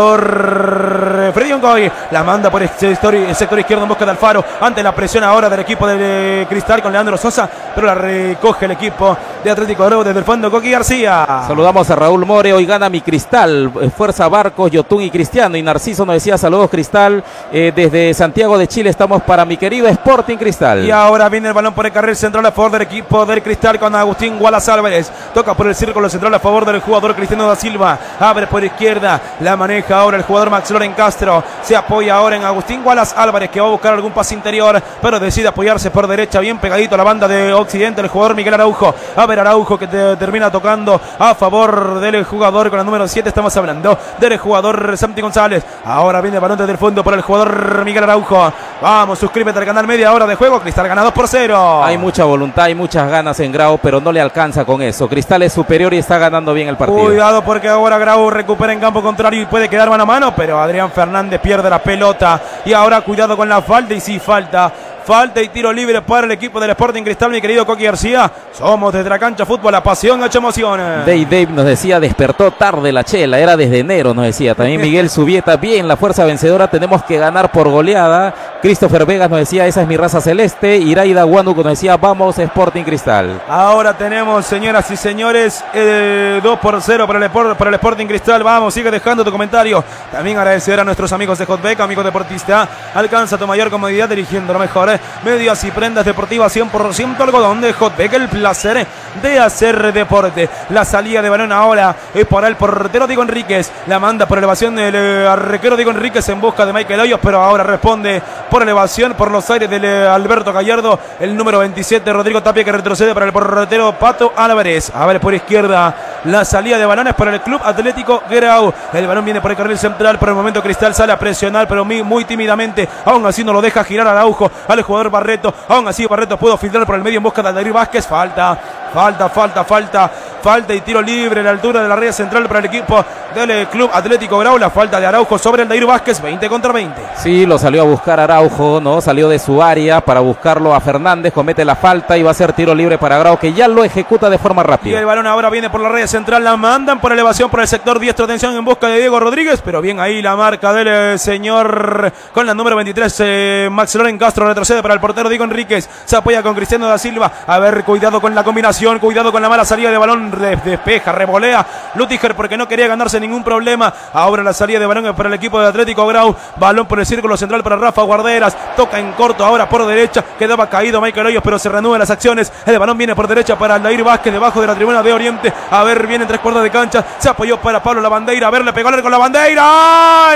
jugador Freddy Ongoy. La manda por el sector, el sector izquierdo en busca de Alfaro. Ante la presión ahora del equipo del Cristal con Leandro Sosa. Pero la recoge el equipo de Atlético Grau desde el fondo. Coqui García. Saludamos a Raúl More. Hoy gana mi Cristal. Fuerza Barcos, Yotún y Cristiano. Y Narciso nos decía saludos Cristal eh, desde San Santiago de Chile. Estamos para mi querido Sporting Cristal. Y ahora viene el balón por el carril central a favor del equipo del Cristal con Agustín Wallace Álvarez. Toca por el círculo central a favor del jugador Cristiano da Silva. Abre por izquierda. La maneja ahora el jugador Max Loren Castro. Se apoya ahora en Agustín Wallace Álvarez, que va a buscar algún pase interior, pero decide apoyarse por derecha, bien pegadito a la banda de Occidente, el jugador Miguel Araujo. A ver, Araujo que te termina tocando a favor del jugador con el número siete. Estamos hablando del jugador Santi González. Ahora viene el balón desde el fondo por el jugador Miguel Araujo. Vamos, suscríbete al canal, media hora de juego. Cristal gana dos por cero. Hay mucha voluntad, hay muchas ganas en Grau, pero no le alcanza con eso. Cristal es superior y está ganando bien el partido. Cuidado porque ahora Grau recupera en campo contrario y puede quedar mano a mano, pero Adrián Fernández pierde la pelota. Y ahora cuidado con la falta, y sí, falta. Falta y tiro libre para el equipo del Sporting Cristal, mi querido Coqui García. Somos desde la cancha fútbol, la pasión hecha emoción. Dave Dave nos decía, despertó tarde la chela, era desde enero, nos decía. También Miguel Subieta, bien, la fuerza vencedora, tenemos que ganar por goleada. Christopher Vegas nos decía, esa es mi raza celeste. Iraida Huánuco nos decía, vamos Sporting Cristal. Ahora tenemos, señoras y señores, eh, dos por cero para el, para el Sporting Cristal. Vamos, sigue dejando tu comentario. También agradecer a nuestros amigos de Hotbeck, amigo deportista. Alcanza tu mayor comodidad dirigiendo lo mejor. Eh. Medias y prendas deportivas cien por ciento algodón de Hotbeck, el placer de hacer deporte. La salida de balón ahora es para el portero Diego Enríquez. La manda por elevación del eh, arquero Diego Enríquez en busca de Michael Hoyos, pero ahora responde por elevación por los aires del eh, Alberto Gallardo, el número veintisiete Rodrigo Tapia, que retrocede para el portero Pato Álvarez. A ver por izquierda la salida de balones para el Club Atlético Grau. El balón viene por el carril central. Por el momento Cristal sale a presionar, pero muy, muy tímidamente. Aún así no lo deja girar Araujo al jugador Barreto. Aún así Barreto pudo filtrar por el medio en busca de Aldair Vázquez. Falta, falta, falta, falta. falta y tiro libre a la altura de la red central para el equipo del Club Atlético Grau. La falta de Araujo sobre el Dair Vázquez, veinte contra veinte. Sí, lo salió a buscar Araujo, ¿no? Salió de su área para buscarlo a Fernández, comete la falta y va a ser tiro libre para Grau, que ya lo ejecuta de forma rápida. Y el balón ahora viene por la red central, la mandan por elevación por el sector diestro, atención en busca de Diego Rodríguez, pero bien ahí la marca del eh, señor con la número veintitrés, eh, Max Loren Castro, retrocede para el portero Diego Enríquez, se apoya con Cristiano da Silva, a ver, cuidado con la combinación, cuidado con la mala salida de balón, de, despeja, revolea Lutiger porque no quería ganarse ningún problema. Ahora la salida de balón para el equipo de Atlético Grau, balón por el círculo central para Rafa Guarderas, toca en corto ahora por derecha, quedaba caído Michael Hoyos, pero se reanudan las acciones, el balón viene por derecha para Aldair Vázquez, debajo de la tribuna de Oriente, a ver, viene en tres cuartos de cancha, se apoyó para Pablo Lavandeira, a ver, le pegó con la bandera, ¡ah!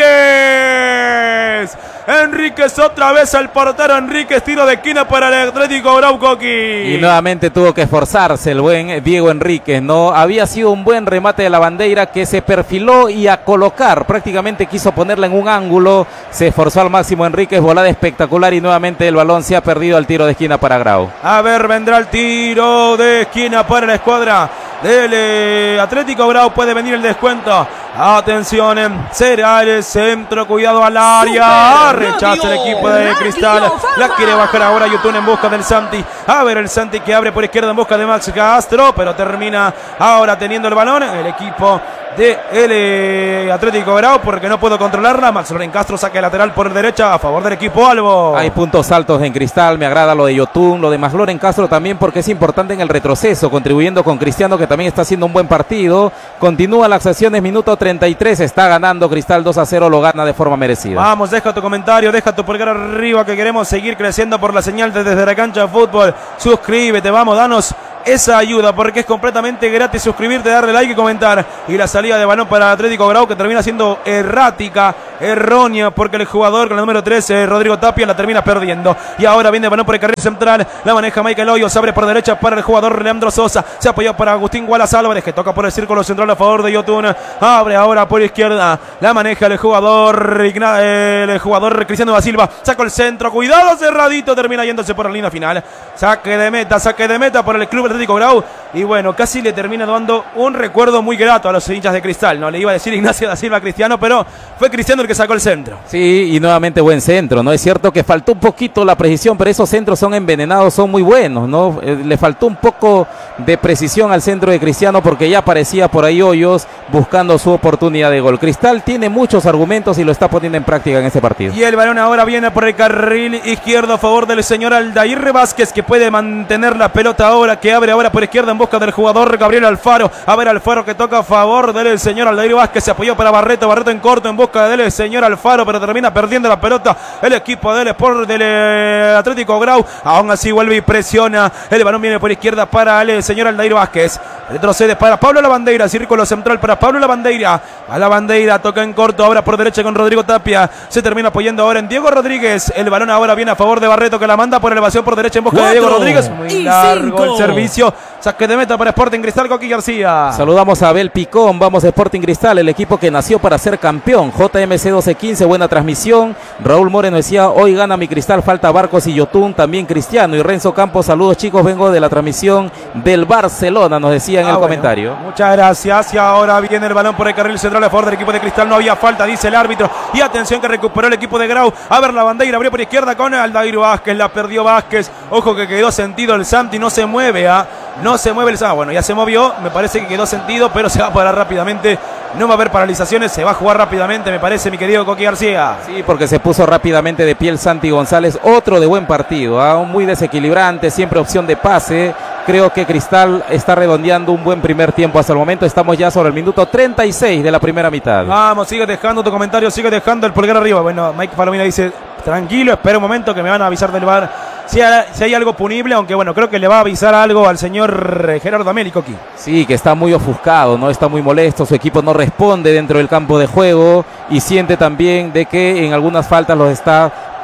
Enríquez, Enríquez otra vez al portero Enríquez, tiro de esquina para el Atlético Grau, Coqui. Y nuevamente tuvo que esforzarse el buen Diego Enríquez, ¿no? Había sido un buen remate de la bandera que se perfiló y a colocar, prácticamente quiso ponerla en un ángulo, se esforzó al máximo Enríquez, volada espectacular y nuevamente el balón se ha perdido al tiro de esquina para Grau. A ver, vendrá el tiro de esquina para la escuadra del eh, Atlético Grau, puede venir el descuento. Atención, será el centro, cuidado al área, rechaza el equipo de Cristal, la quiere bajar ahora Yotun en busca del Santi, a ver el Santi que abre por izquierda en busca de Max Castro, pero termina ahora teniendo el balón el equipo de el eh, Atlético Grau porque no puedo controlarla. Max Loren Castro saca el lateral por derecha a favor del equipo Albo. Hay puntos altos en Cristal, me agrada lo de Yotun, lo de Max Loren Castro también porque es importante en el retroceso, contribuyendo con Cristiano que también está haciendo un buen partido. Continúa las acciones, minuto treinta y tres, está ganando Cristal dos a cero, lo gana de forma merecida. Vamos, deja tu comentario, deja tu pulgar arriba que queremos seguir creciendo por la señal de desde la cancha de fútbol. Suscríbete, vamos, danos esa ayuda porque es completamente gratis suscribirte, darle like y comentar. Y la salida de balón para Atlético Grau que termina siendo errática, errónea, porque el jugador con el número trece, Rodrigo Tapia, la termina perdiendo. Y ahora viene el balón por el carril central, la maneja Michael Hoyos, abre por derecha para el jugador Leandro Sosa, se apoyó para Agustín Wallace Álvarez que toca por el círculo central a favor de Yotun, abre ahora por izquierda, la maneja el jugador el jugador Cristiano da Silva, saca el centro, cuidado, cerradito, termina yéndose por la línea final, saque de meta, saque de meta por el club Atlético Grau, y bueno, casi le termina dando un recuerdo muy grato a los hinchas de Cristal, no le iba a decir Ignacio da Silva Cristiano, pero fue Cristiano el que sacó el centro. Sí, y nuevamente buen centro, ¿no? Es cierto que faltó un poquito la precisión, pero esos centros son envenenados, son muy buenos, ¿no? Eh, le faltó un poco de precisión al centro de Cristiano porque ya aparecía por ahí Hoyos buscando su oportunidad de gol. Cristal tiene muchos argumentos y lo está poniendo en práctica en este partido. Y el balón ahora viene por el carril izquierdo a favor del señor Aldair Vázquez que puede mantener la pelota ahora, que abre ahora por izquierda en busca del jugador Gabriel Alfaro. A ver, Alfaro que toca a favor del señor Aldair Vázquez, se apoyó para Barreto, Barreto en corto en busca del señor Alfaro, pero termina perdiendo la pelota el equipo del Sport del eh, Atlético Grau. Aún así vuelve y presiona, el balón viene por izquierda para el señor Aldair Vázquez, retrocede para Pablo Lavandeira, círculo central para Pablo Lavandeira, a Lavandeira toca en corto ahora por derecha con Rodrigo Tapia, se termina apoyando ahora en Diego Rodríguez, el balón ahora viene a favor de Barreto que la manda por elevación por derecha en busca Cuatro de Diego Rodríguez, muy largo cinco. El servicio, saque de meta para Sporting Cristal, Coqui García. Saludamos a Abel Picón, vamos a Sporting Cristal, el equipo que nació para ser campeón. J M C doce quince, buena transmisión. Raúl Moreno decía, hoy gana mi Cristal, falta Barcos y Yotun, también Cristiano. Y Renzo Campos, saludos chicos, vengo de la transmisión del Barcelona, nos decía en ah, el bueno. comentario. Muchas gracias, y ahora viene el balón por el carril central a favor del equipo de Cristal, no había falta, dice el árbitro, y atención que recuperó el equipo de Grau, a ver la bandera, abrió por izquierda con Aldair Vázquez, la perdió Vázquez, ojo que quedó sentido el Santi, no se mueve, ¿ah? No se mueve el Santi, bueno, ya se movió, me parece que quedó sentido, pero se va a parar rápidamente, no va a haber paralizaciones, se va a jugar rápidamente, me parece, mi querido Coqui García. Sí, porque se puso rápidamente de pie el Santi González, otro de buen partido, ¿eh? Muy desequilibrante, siempre opción de pase. Creo que Cristal está redondeando un buen primer tiempo hasta el momento. Estamos ya sobre el minuto treinta y seis de la primera mitad. Vamos, sigue dejando tu comentario, sigue dejando el pulgar arriba. Bueno, Mike Palomina dice, tranquilo, espera un momento que me van a avisar del V A R. Si hay, si hay algo punible, aunque bueno, creo que le va a avisar algo al señor Gerardo Amélico aquí. Sí, que está muy ofuscado, no está muy molesto, su equipo no responde dentro del campo de juego y siente también de que en algunas faltas los está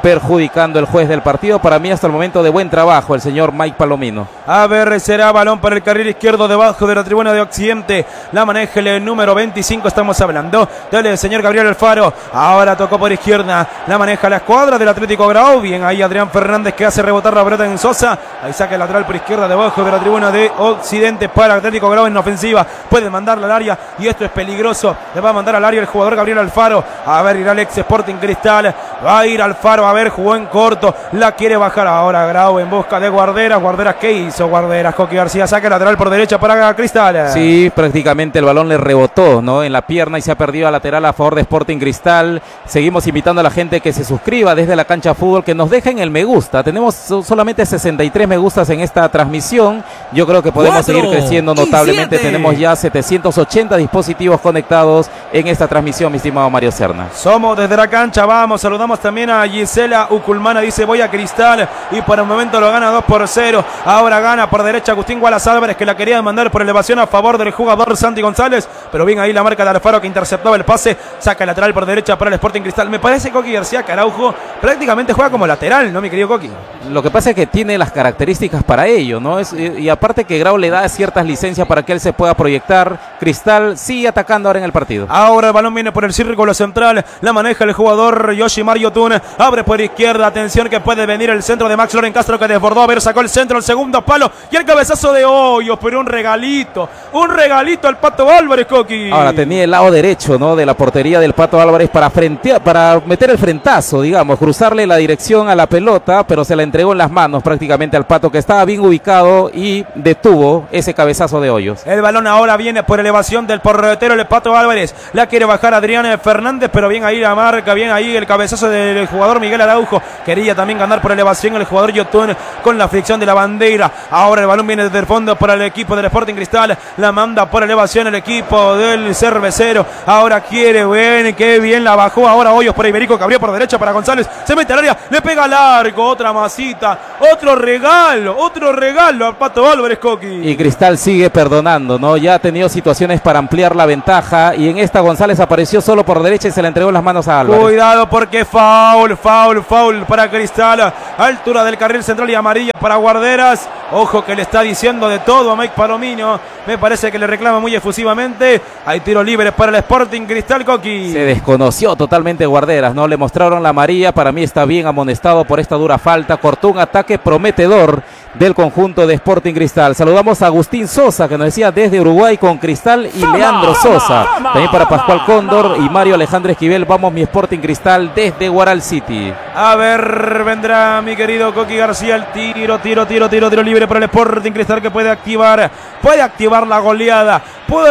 perjudicando el juez del partido. Para mí hasta el momento de buen trabajo el señor Mike Palomino. A ver, será balón para el carril izquierdo debajo de la tribuna de Occidente. La maneja el número veinticinco, estamos hablando del señor Gabriel Alfaro. Ahora tocó por izquierda, la maneja la escuadra del Atlético Grau. Bien ahí Adrián Fernández que hace rebotar la pelota en Sosa. Ahí saca el lateral por izquierda debajo de la tribuna de Occidente para Atlético Grau en ofensiva. Puede mandarla al área y esto es peligroso. Le va a mandar al área el jugador Gabriel Alfaro. A ver, irá el ex Sporting Cristal. Va a ir Alfaro, a ver, jugó en corto. La quiere bajar ahora Grau en busca de Guarderas. Guarderas, ¿qué hizo Guarderas? Coqui García saca el lateral por derecha para Cristal. Sí, prácticamente el balón le rebotó, ¿no?, en la pierna y se ha perdido a lateral a favor de Sporting Cristal. Seguimos invitando a la gente que se suscriba desde la cancha fútbol, que nos dejen el me gusta. Tenemos solamente sesenta y tres me gustas en esta transmisión. Yo creo que podemos Cuatro, seguir creciendo notablemente. Tenemos ya setecientos ochenta dispositivos conectados en esta transmisión, mi estimado Mario Serna. Somos desde la cancha, vamos, saludamos también a Gisela Uculmana, dice voy a Cristal y por el momento lo gana dos por cero. Ahora gana por derecha Agustín Gualas Álvarez, que la quería mandar por elevación a favor del jugador Santi González, pero bien ahí la marca de Alfaro que interceptaba el pase, saca el lateral por derecha para el Sporting Cristal. Me parece Coqui García que Araujo prácticamente juega como lateral, ¿no, mi querido Coqui? Lo que pasa es que tiene las características para ello, ¿no? Es, y, y aparte que Grau le da ciertas licencias para que él se pueda proyectar. Cristal sigue atacando ahora en el partido. Ahora el balón viene por el círculo central, la maneja el jugador Yoshimar Yotun, abre por izquierda, atención que puede venir el centro de Max Loren Castro que desbordó, a ver, sacó el centro, el segundo palo y el cabezazo de Hoyos, pero un regalito, un regalito al Pato Álvarez, Coqui. Ahora tenía el lado derecho, ¿no?, de la portería del Pato Álvarez para frentear, para meter el frentazo, digamos, cruzarle la dirección a la pelota, pero se la entregó en las manos prácticamente al Pato, que estaba bien ubicado y detuvo ese cabezazo de Hoyos. El balón ahora viene por elevación del porretero, el Pato Álvarez, la quiere bajar Adrián Fernández, pero bien ahí la marca, bien ahí el cabezazo del jugador Miguel Araujo, quería también ganar por elevación el jugador Yotun con la fricción de la bandera. Ahora el balón viene desde el fondo para el equipo del Sporting Cristal, la manda por elevación el equipo del Cervecero, ahora quiere, bien, qué bien la bajó ahora Hoyos por Iberico, que abrió por derecha para González, se mete al área, le pega largo, otra masita, otro regalo, otro regalo al Pato Álvarez, Coqui. Y Cristal sigue perdonando, ¿no? Ya ha tenido situaciones para ampliar la ventaja y en esta González apareció solo por derecha y se le entregó en las manos a Álvarez. Cuidado porque foul, foul, foul para Cristal, altura del carril central y amarilla para Guarderas. Ojo que le está diciendo de todo a Mike Palomino, me parece que le reclama muy efusivamente. Hay tiro libre para el Sporting Cristal, Coqui. Se desconoció totalmente Guarderas, ¿no? Le mostraron la amarilla, para mí está bien amonestado por esta dura falta. Cortó un ataque prometedor del conjunto de Sporting Cristal. Saludamos a Agustín Sosa, que nos decía desde Uruguay con Cristal, y Leandro Sosa. También para Pascual Cóndor y Mario Alejandro Esquivel. Vamos mi Sporting Cristal desde Guaral City. A ver, vendrá mi querido Coqui García, el tiro, tiro, tiro, tiro, tiro libre para el Sporting Cristal, que puede activar, puede activar la goleada,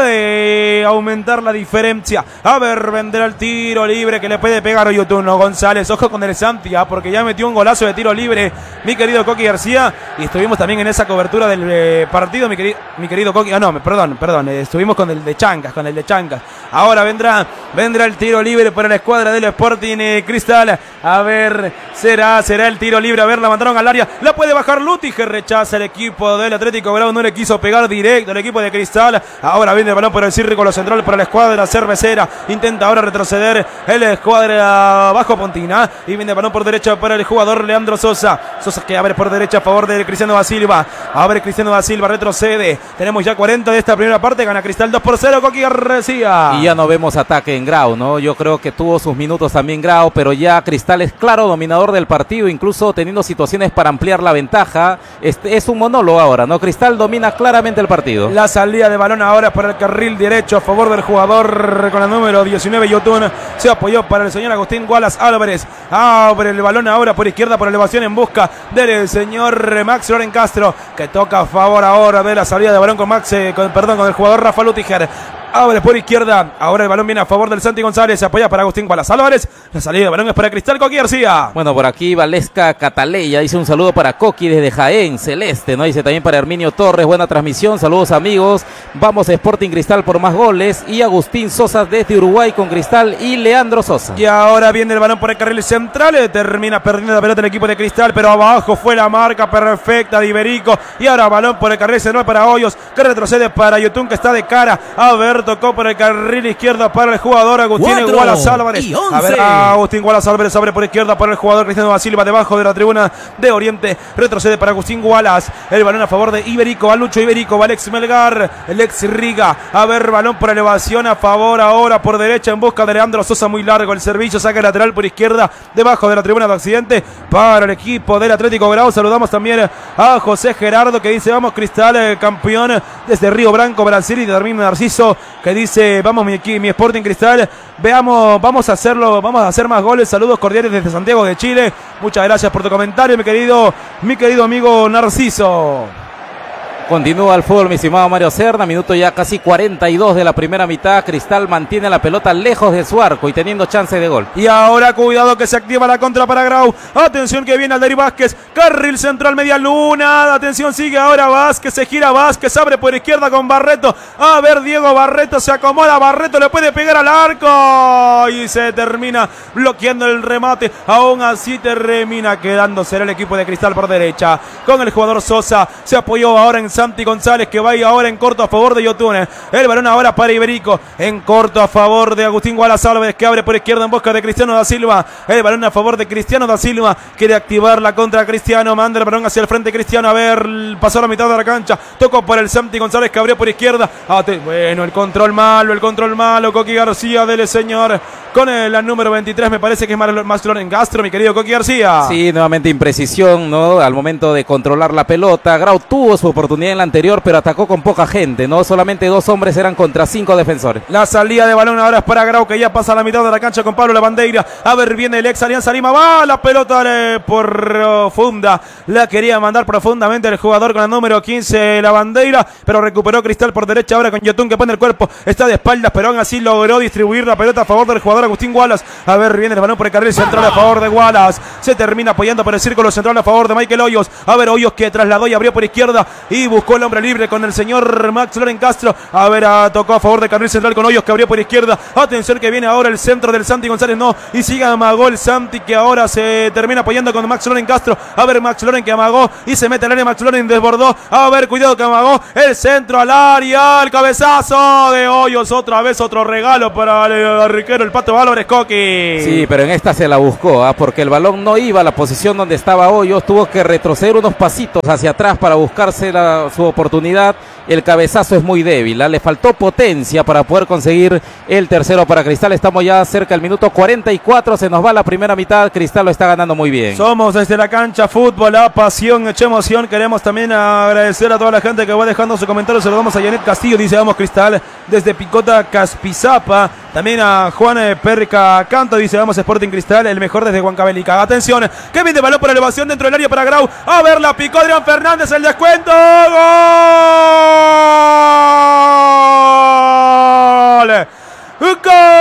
puede aumentar la diferencia. A ver, vendrá el tiro libre que le puede pegar a Yotuno González. Ojo con el Santia, porque ya metió un golazo de tiro libre mi querido Coqui García, y estuvimos también en esa cobertura del eh, partido, mi, queri mi querido Coqui. Ah, no, perdón, perdón, eh, estuvimos con el de Chancas, con el de Chancas. Ahora vendrá, vendrá el tiro libre para la escuadra del Sporting eh, Cristal. A ver, será, será el tiro libre. A ver, la mandaron al área, la puede bajar Luti, que rechaza el equipo del Atlético Grau, no le quiso pegar directo el equipo de Cristal. Ahora viene el balón por el círculo central para la escuadra cervecera, intenta ahora retroceder el escuadra bajo Pontina, y viene el balón por derecha para el jugador Leandro Sosa. Sosa que abre por derecha a favor de Cristiano da Silva, abre Cristiano da Silva, retrocede. Tenemos ya cuarenta de esta primera parte, gana Cristal dos por cero, Coqui García. Y ya no vemos ataque en Grau, ¿no? Yo creo que tuvo sus minutos también Grau, pero ya Cristal es claro dominador del partido, incluso teniendo situaciones para ampliar la ventaja. Este es un monólogo ahora, ¿no? Cristal domina claramente el partido. La salida de balón ahora para el carril derecho a favor del jugador con el número diecinueve, Yotun. Se apoyó para el señor Agustín Gualas Álvarez. Abre el balón ahora por izquierda por elevación en busca del señor Max Loren Castro, que toca a favor ahora de la salida de balón con Max, eh, con, perdón, con el jugador Rafa Lutiger. Abre por izquierda, ahora el balón viene a favor del Santi González, se apoya para Agustín Gualas Álvarez, la salida de balón es para Cristal, Coqui García. Bueno, por aquí Valesca Cataleya dice un saludo para Coqui desde Jaén, Celeste, ¿no? Dice también para Herminio Torres, buena transmisión, saludos amigos, vamos a Sporting Cristal por más goles, y Agustín Sosa desde Uruguay con Cristal y Leandro Sosa. Y ahora viene el balón por el carril central, termina perdiendo la pelota el equipo de Cristal, pero abajo fue la marca perfecta de Iberico, y ahora balón por el carril central para Hoyos, que retrocede para Yotun, que está de cara, a ver, ver, tocó por el carril izquierdo para el jugador Agustín Wallace Álvarez. A ver, Agustín Wallace Álvarez abre por izquierda para el jugador Cristiano da Silva, debajo de la tribuna de Oriente. Retrocede para Agustín Wallace. El balón a favor de Iberico. Va Lucho Iberico, va Alex Melgar, Alex Riga. A ver, balón por elevación a favor ahora por derecha en busca de Leandro Sosa, muy largo el servicio, saca lateral por izquierda, debajo de la tribuna de Occidente para el equipo del Atlético Grau. Saludamos también a José Gerardo que dice vamos Cristal, eh, campeón desde Río Branco, Brasil, y también Narciso que dice vamos mi, mi Sporting Cristal, veamos, vamos a hacerlo, vamos a hacer más goles. Saludos cordiales desde Santiago de Chile. Muchas gracias por tu comentario, mi querido, mi querido amigo Narciso. Continúa el fútbol, mi estimado Mario Cerda, minuto ya casi cuarenta y dos de la primera mitad. Cristal mantiene la pelota lejos de su arco y teniendo chance de gol. Y ahora cuidado que se activa la contra para Grau. Atención que viene Aldair Vázquez, carril central media luna. Atención, sigue ahora Vázquez, se gira Vázquez, abre por izquierda con Barreto. A ver, Diego Barreto se acomoda, Barreto le puede pegar al arco y se termina bloqueando el remate. Aún así termina quedándose el equipo de Cristal por derecha con el jugador Sosa. Se apoyó ahora en Santi González que va ahora en corto a favor de Yotune. El balón ahora para Iberico, en corto a favor de Agustín Wallace Álvarez que abre por izquierda en busca de Cristiano da Silva. El balón a favor de Cristiano da Silva, quiere activar la contra Cristiano, manda el balón hacia el frente Cristiano, a ver, pasó la mitad de la cancha, tocó por el Santi González que abrió por izquierda. Bueno, el control malo, el control malo, Coqui García, dele señor, con el, el número veintitrés, me parece que es Max Loren Castro, mi querido Coqui García. Sí, nuevamente imprecisión, ¿no? Al momento de controlar la pelota, Grau tuvo su oportunidad en la anterior, pero atacó con poca gente, ¿no? Solamente dos hombres eran contra cinco defensores. La salida de balón ahora es para Grau, que ya pasa a la mitad de la cancha con Pablo Lavandeira. A ver, viene el ex Alianza Lima, va la pelota eh, profunda, la quería mandar profundamente el jugador con el número quince, Lavandeira, pero recuperó Cristal por derecha ahora con Yotun que pone el cuerpo, está de espaldas, pero aún así logró distribuir la pelota a favor del jugador Agustín Wallace. A ver, viene el balón por el carril central a favor de Wallace, se termina apoyando por el círculo central a favor de Michael Hoyos. A ver, Hoyos que trasladó y abrió por izquierda y buscó el hombre libre con el señor Max Loren Castro. A ver, a, tocó a favor de carril central con Hoyos que abrió por izquierda. Atención que viene ahora el centro del Santi González, no, y sigue amagó el Santi que ahora se termina apoyando con Max Loren Castro. A ver, Max Loren que amagó y se mete al área, Max Loren desbordó. A ver, cuidado que amagó el centro al área, el cabezazo de Hoyos, otra vez otro regalo para el arquero, el Pato Álvarez, Coqui. Sí, pero en esta se la buscó, ¿eh? Porque el balón no iba a la posición donde estaba Hoyos, tuvo que retroceder unos pasitos hacia atrás para buscarse la, su oportunidad. El cabezazo es muy débil, ¿eh? Le faltó potencia para poder conseguir el tercero para Cristal. Estamos ya cerca del minuto cuarenta y cuatro, se nos va la primera mitad, Cristal lo está ganando muy bien. Somos desde la cancha fútbol, la pasión, hecha emoción. Queremos también agradecer a toda la gente que va dejando su comentario. Saludamos a Janet Castillo, dice vamos Cristal, desde Picota Caspizapa. También a Juan Perca Canto, dice vamos Sporting Cristal, el mejor desde Huancavelica. Atención, que viene balón por elevación dentro del área para Grau. A ver, la picó Adrián Fernández, el descuento. ¡Gol! ¡Gol!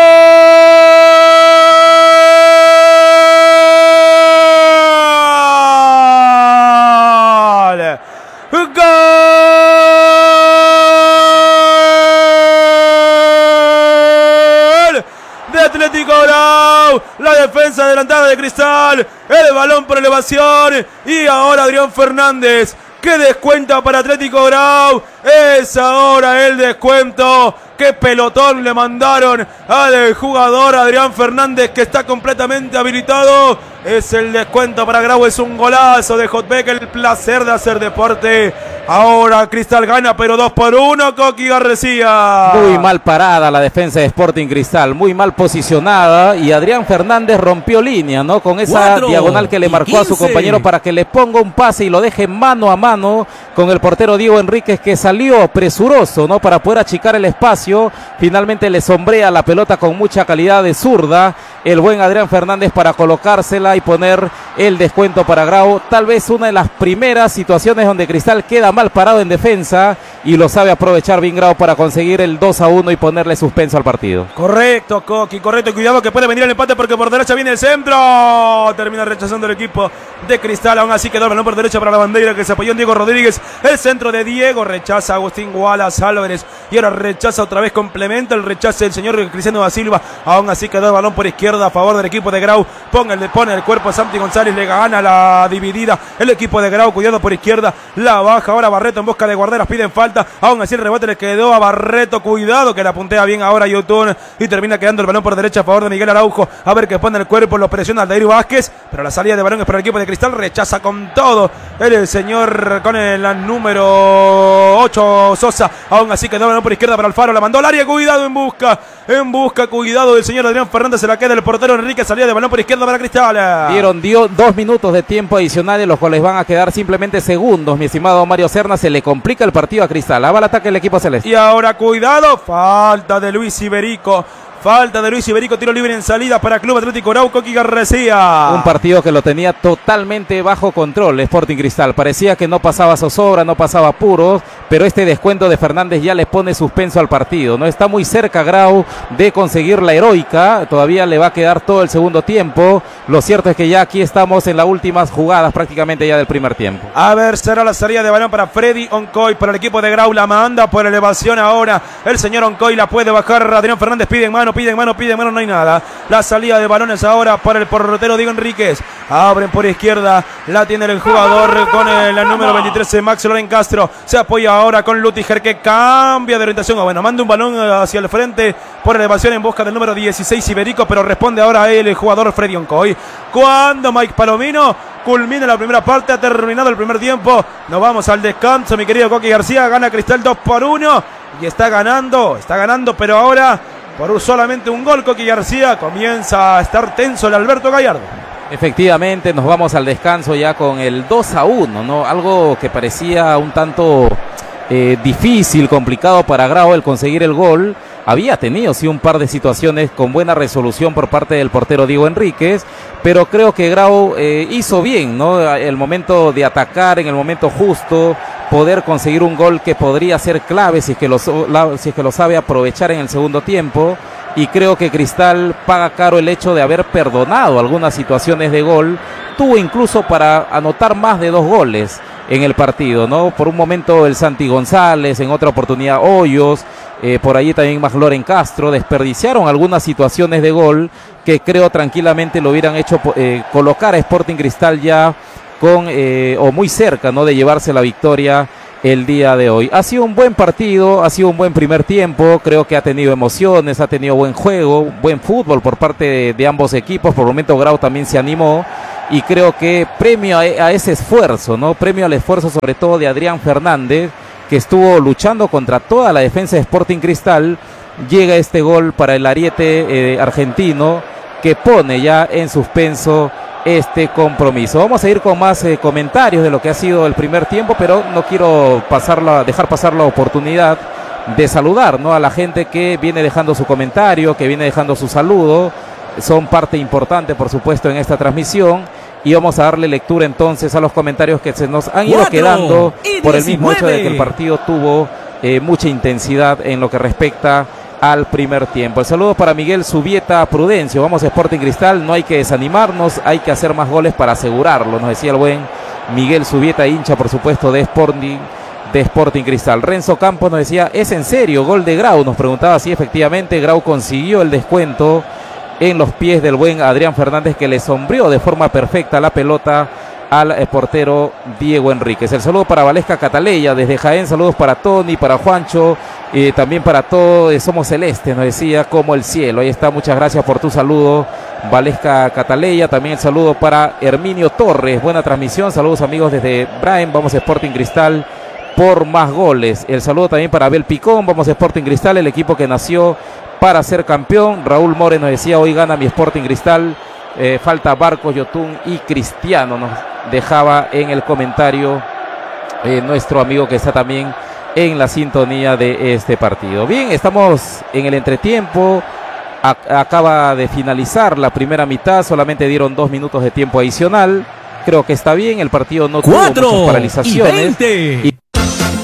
De Atlético Grau, la defensa adelantada de Cristal, el balón por elevación y ahora Adrián Fernández que descuenta para Atlético Grau. Es ahora el descuento. Qué pelotón le mandaron al jugador Adrián Fernández que está completamente habilitado. Es el descuento para Grau, es un golazo de Jotbeck, el placer de hacer deporte. Ahora Cristal gana, pero dos por uno, Coqui García. Muy mal parada la defensa de Sporting Cristal, muy mal posicionada y Adrián Fernández rompió línea, ¿no? Con esa Cuatro diagonal que le marcó quince a su compañero para que le ponga un pase y lo deje mano a mano con el portero Diego Enríquez que salió presuroso, ¿no? Para poder achicar el espacio. Finalmente le sombrea la pelota con mucha calidad de zurda el buen Adrián Fernández para colocársela y poner el descuento para Grau. Tal vez una de las primeras situaciones donde Cristal queda mal parado en defensa y lo sabe aprovechar bien Grau para conseguir el dos a uno y ponerle suspenso al partido. Correcto, Coqui, correcto. Cuidado que puede venir el empate porque por derecha viene el centro. Termina rechazando el equipo de Cristal. Aún así quedó el balón por derecha para la bandera que se apoyó en Diego Rodríguez. El centro de Diego rechaza a Agustín Wallace Álvarez y ahora rechaza otra vez, complementa el rechace del señor Cristiano da Silva. Aún así quedó el balón por izquierda izquierda a favor del equipo de Grau. Pone el, pone el cuerpo a Santi González, le gana la dividida el equipo de Grau, cuidado por izquierda, la baja ahora Barreto en busca de Guarderas, piden falta, aún así el rebote le quedó a Barreto, cuidado que la puntea bien ahora Yotun y termina quedando el balón por derecha a favor de Miguel Araujo, a ver que pone el cuerpo, lo presiona Aldair Vázquez, pero la salida de balón es para el equipo de Cristal, rechaza con todo el señor con el número ocho Sosa, aún así quedó el balón por izquierda para Alfaro, la mandó al área, cuidado en busca, en busca, cuidado del señor Adrián Fernández, se la queda el portero Enrique, salida de balón por izquierda para Cristal. Dieron dio dos minutos de tiempo adicionales, los cuales van a quedar simplemente segundos, mi estimado Mario Serna, se le complica el partido a Cristal, va al ataque el equipo celeste. Y ahora cuidado, falta de Luis Iberico. Falta de Luis Iberico, tiro libre en salida para Club Atlético Grau, Coqui García. Un partido que lo tenía totalmente bajo control Sporting Cristal. Parecía que no pasaba zozobra, no pasaba apuros, pero este descuento de Fernández ya le pone suspenso al partido. No está muy cerca Grau de conseguir la heroica, todavía le va a quedar todo el segundo tiempo. Lo cierto es que ya aquí estamos en las últimas jugadas prácticamente ya del primer tiempo. A ver, será la salida de balón para Freddy Oncoy, para el equipo de Grau, la manda por elevación ahora. El señor Oncoy la puede bajar, Adrián Fernández pide en mano. Piden mano, piden mano, no hay nada. La salida de balones ahora para el portero Diego Enríquez. Abren por izquierda, la tiene el jugador con el, el número veintitrés, Max Loren Castro. Se apoya ahora con Lutiger que cambia de orientación. Bueno, manda un balón hacia el frente por elevación en busca del número dieciséis Iberico, pero responde ahora él, el jugador Freddy Oncoy. Cuando Mike Palomino culmina la primera parte, ha terminado el primer tiempo. Nos vamos al descanso, mi querido Coqui García. Gana Cristal dos por uno y está ganando, está ganando, pero ahora por solamente un gol, Coqui García, comienza a estar tenso el Alberto Gallardo. Efectivamente, nos vamos al descanso ya con el dos a uno, ¿no? Algo que parecía un tanto eh, difícil, complicado para Grau el conseguir el gol. Había tenido sí un par de situaciones con buena resolución por parte del portero Diego Enríquez, pero creo que Grau eh, hizo bien, ¿no? El momento de atacar en el momento justo, poder conseguir un gol que podría ser clave si es que lo, si es que lo sabe aprovechar en el segundo tiempo, y creo que Cristal paga caro el hecho de haber perdonado algunas situaciones de gol. Tuvo incluso para anotar más de dos goles en el partido, ¿no? Por un momento el Santi González, en otra oportunidad Hoyos, eh, por allí también Magloren Castro, desperdiciaron algunas situaciones de gol que creo tranquilamente lo hubieran hecho eh, colocar a Sporting Cristal ya con eh, o muy cerca, ¿no?, de llevarse la victoria el día de hoy. Ha sido un buen partido, ha sido un buen primer tiempo, creo que ha tenido emociones, ha tenido buen juego, buen fútbol por parte de, de ambos equipos. Por el momento Grau también se animó y creo que premio a, a ese esfuerzo, ¿no? Premio al esfuerzo sobre todo de Adrián Fernández, que estuvo luchando contra toda la defensa de Sporting Cristal. Llega este gol para el ariete eh, argentino que pone ya en suspenso este compromiso. Vamos a ir con más eh, comentarios de lo que ha sido el primer tiempo, pero no quiero pasarla, dejar pasar la oportunidad de saludar, ¿no?, a la gente que viene dejando su comentario, que viene dejando su saludo. Son parte importante, por supuesto, en esta transmisión, y vamos a darle lectura entonces a los comentarios que se nos han ido quedando por el mismo hecho de que el partido tuvo eh, mucha intensidad en lo que respecta al primer tiempo. El saludo para Miguel Subieta Prudencio. Vamos a Sporting Cristal, no hay que desanimarnos, hay que hacer más goles para asegurarlo, nos decía el buen Miguel Subieta, hincha por supuesto de Sporting, de Sporting Cristal. Renzo Campos nos decía, ¿es en serio gol de Grau? Nos preguntaba si efectivamente Grau consiguió el descuento en los pies del buen Adrián Fernández, que le sombreó de forma perfecta la pelota al eh, portero Diego Enríquez. El saludo para Valesca Cataleya desde Jaén, saludos para Tony, para Juancho, eh, también para todos, eh, somos celestes, nos decía, como el cielo. Ahí está, muchas gracias por tu saludo, Valesca Cataleya. También el saludo para Herminio Torres, buena transmisión, saludos amigos desde Brian, vamos a Sporting Cristal por más goles. El saludo también para Abel Picón, vamos a Sporting Cristal, el equipo que nació para ser campeón. Raúl More nos decía, hoy gana mi Sporting Cristal. Eh, falta Barcos, Yotun y Cristiano, nos dejaba en el comentario eh, nuestro amigo que está también en la sintonía de este partido. Bien, estamos en el entretiempo, a acaba de finalizar la primera mitad, solamente dieron dos minutos de tiempo adicional, creo que está bien, el partido no tuvo muchas paralizaciones. Y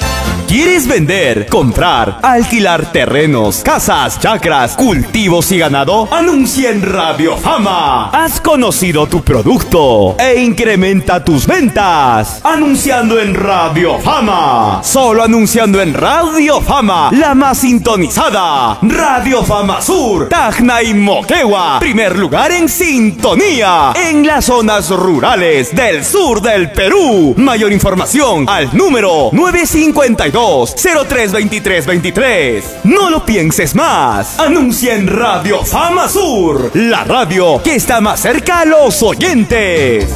¿Quieres vender, comprar, alquilar terrenos, casas, chacras, cultivos y ganado? Anuncia en Radio Fama. Has conocido tu producto e incrementa tus ventas anunciando en Radio Fama. Solo anunciando en Radio Fama, la más sintonizada. Radio Fama Sur, Tacna y Moquegua. Primer lugar en sintonía en las zonas rurales del sur del Perú. Mayor información al número nueve cinco dos, cero tres dos tres dos tres. No lo pienses más. Anuncia en Radio Fama Sur, la radio que está más cerca a los oyentes.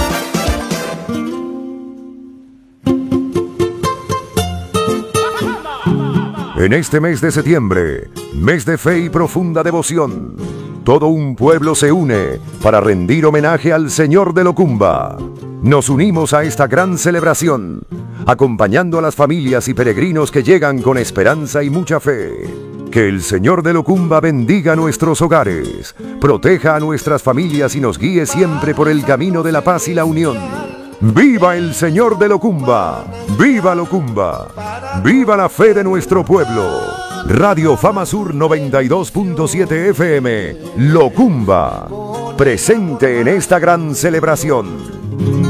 En este mes de septiembre, mes de fe y profunda devoción, todo un pueblo se une para rendir homenaje al Señor de Locumba. Nos unimos a esta gran celebración, acompañando a las familias y peregrinos que llegan con esperanza y mucha fe. Que el Señor de Locumba bendiga nuestros hogares, proteja a nuestras familias y nos guíe siempre por el camino de la paz y la unión. ¡Viva el Señor de Locumba! ¡Viva Locumba! ¡Viva la fe de nuestro pueblo! Radio Fama Sur noventa y dos punto siete F M, Locumba, presente en esta gran celebración.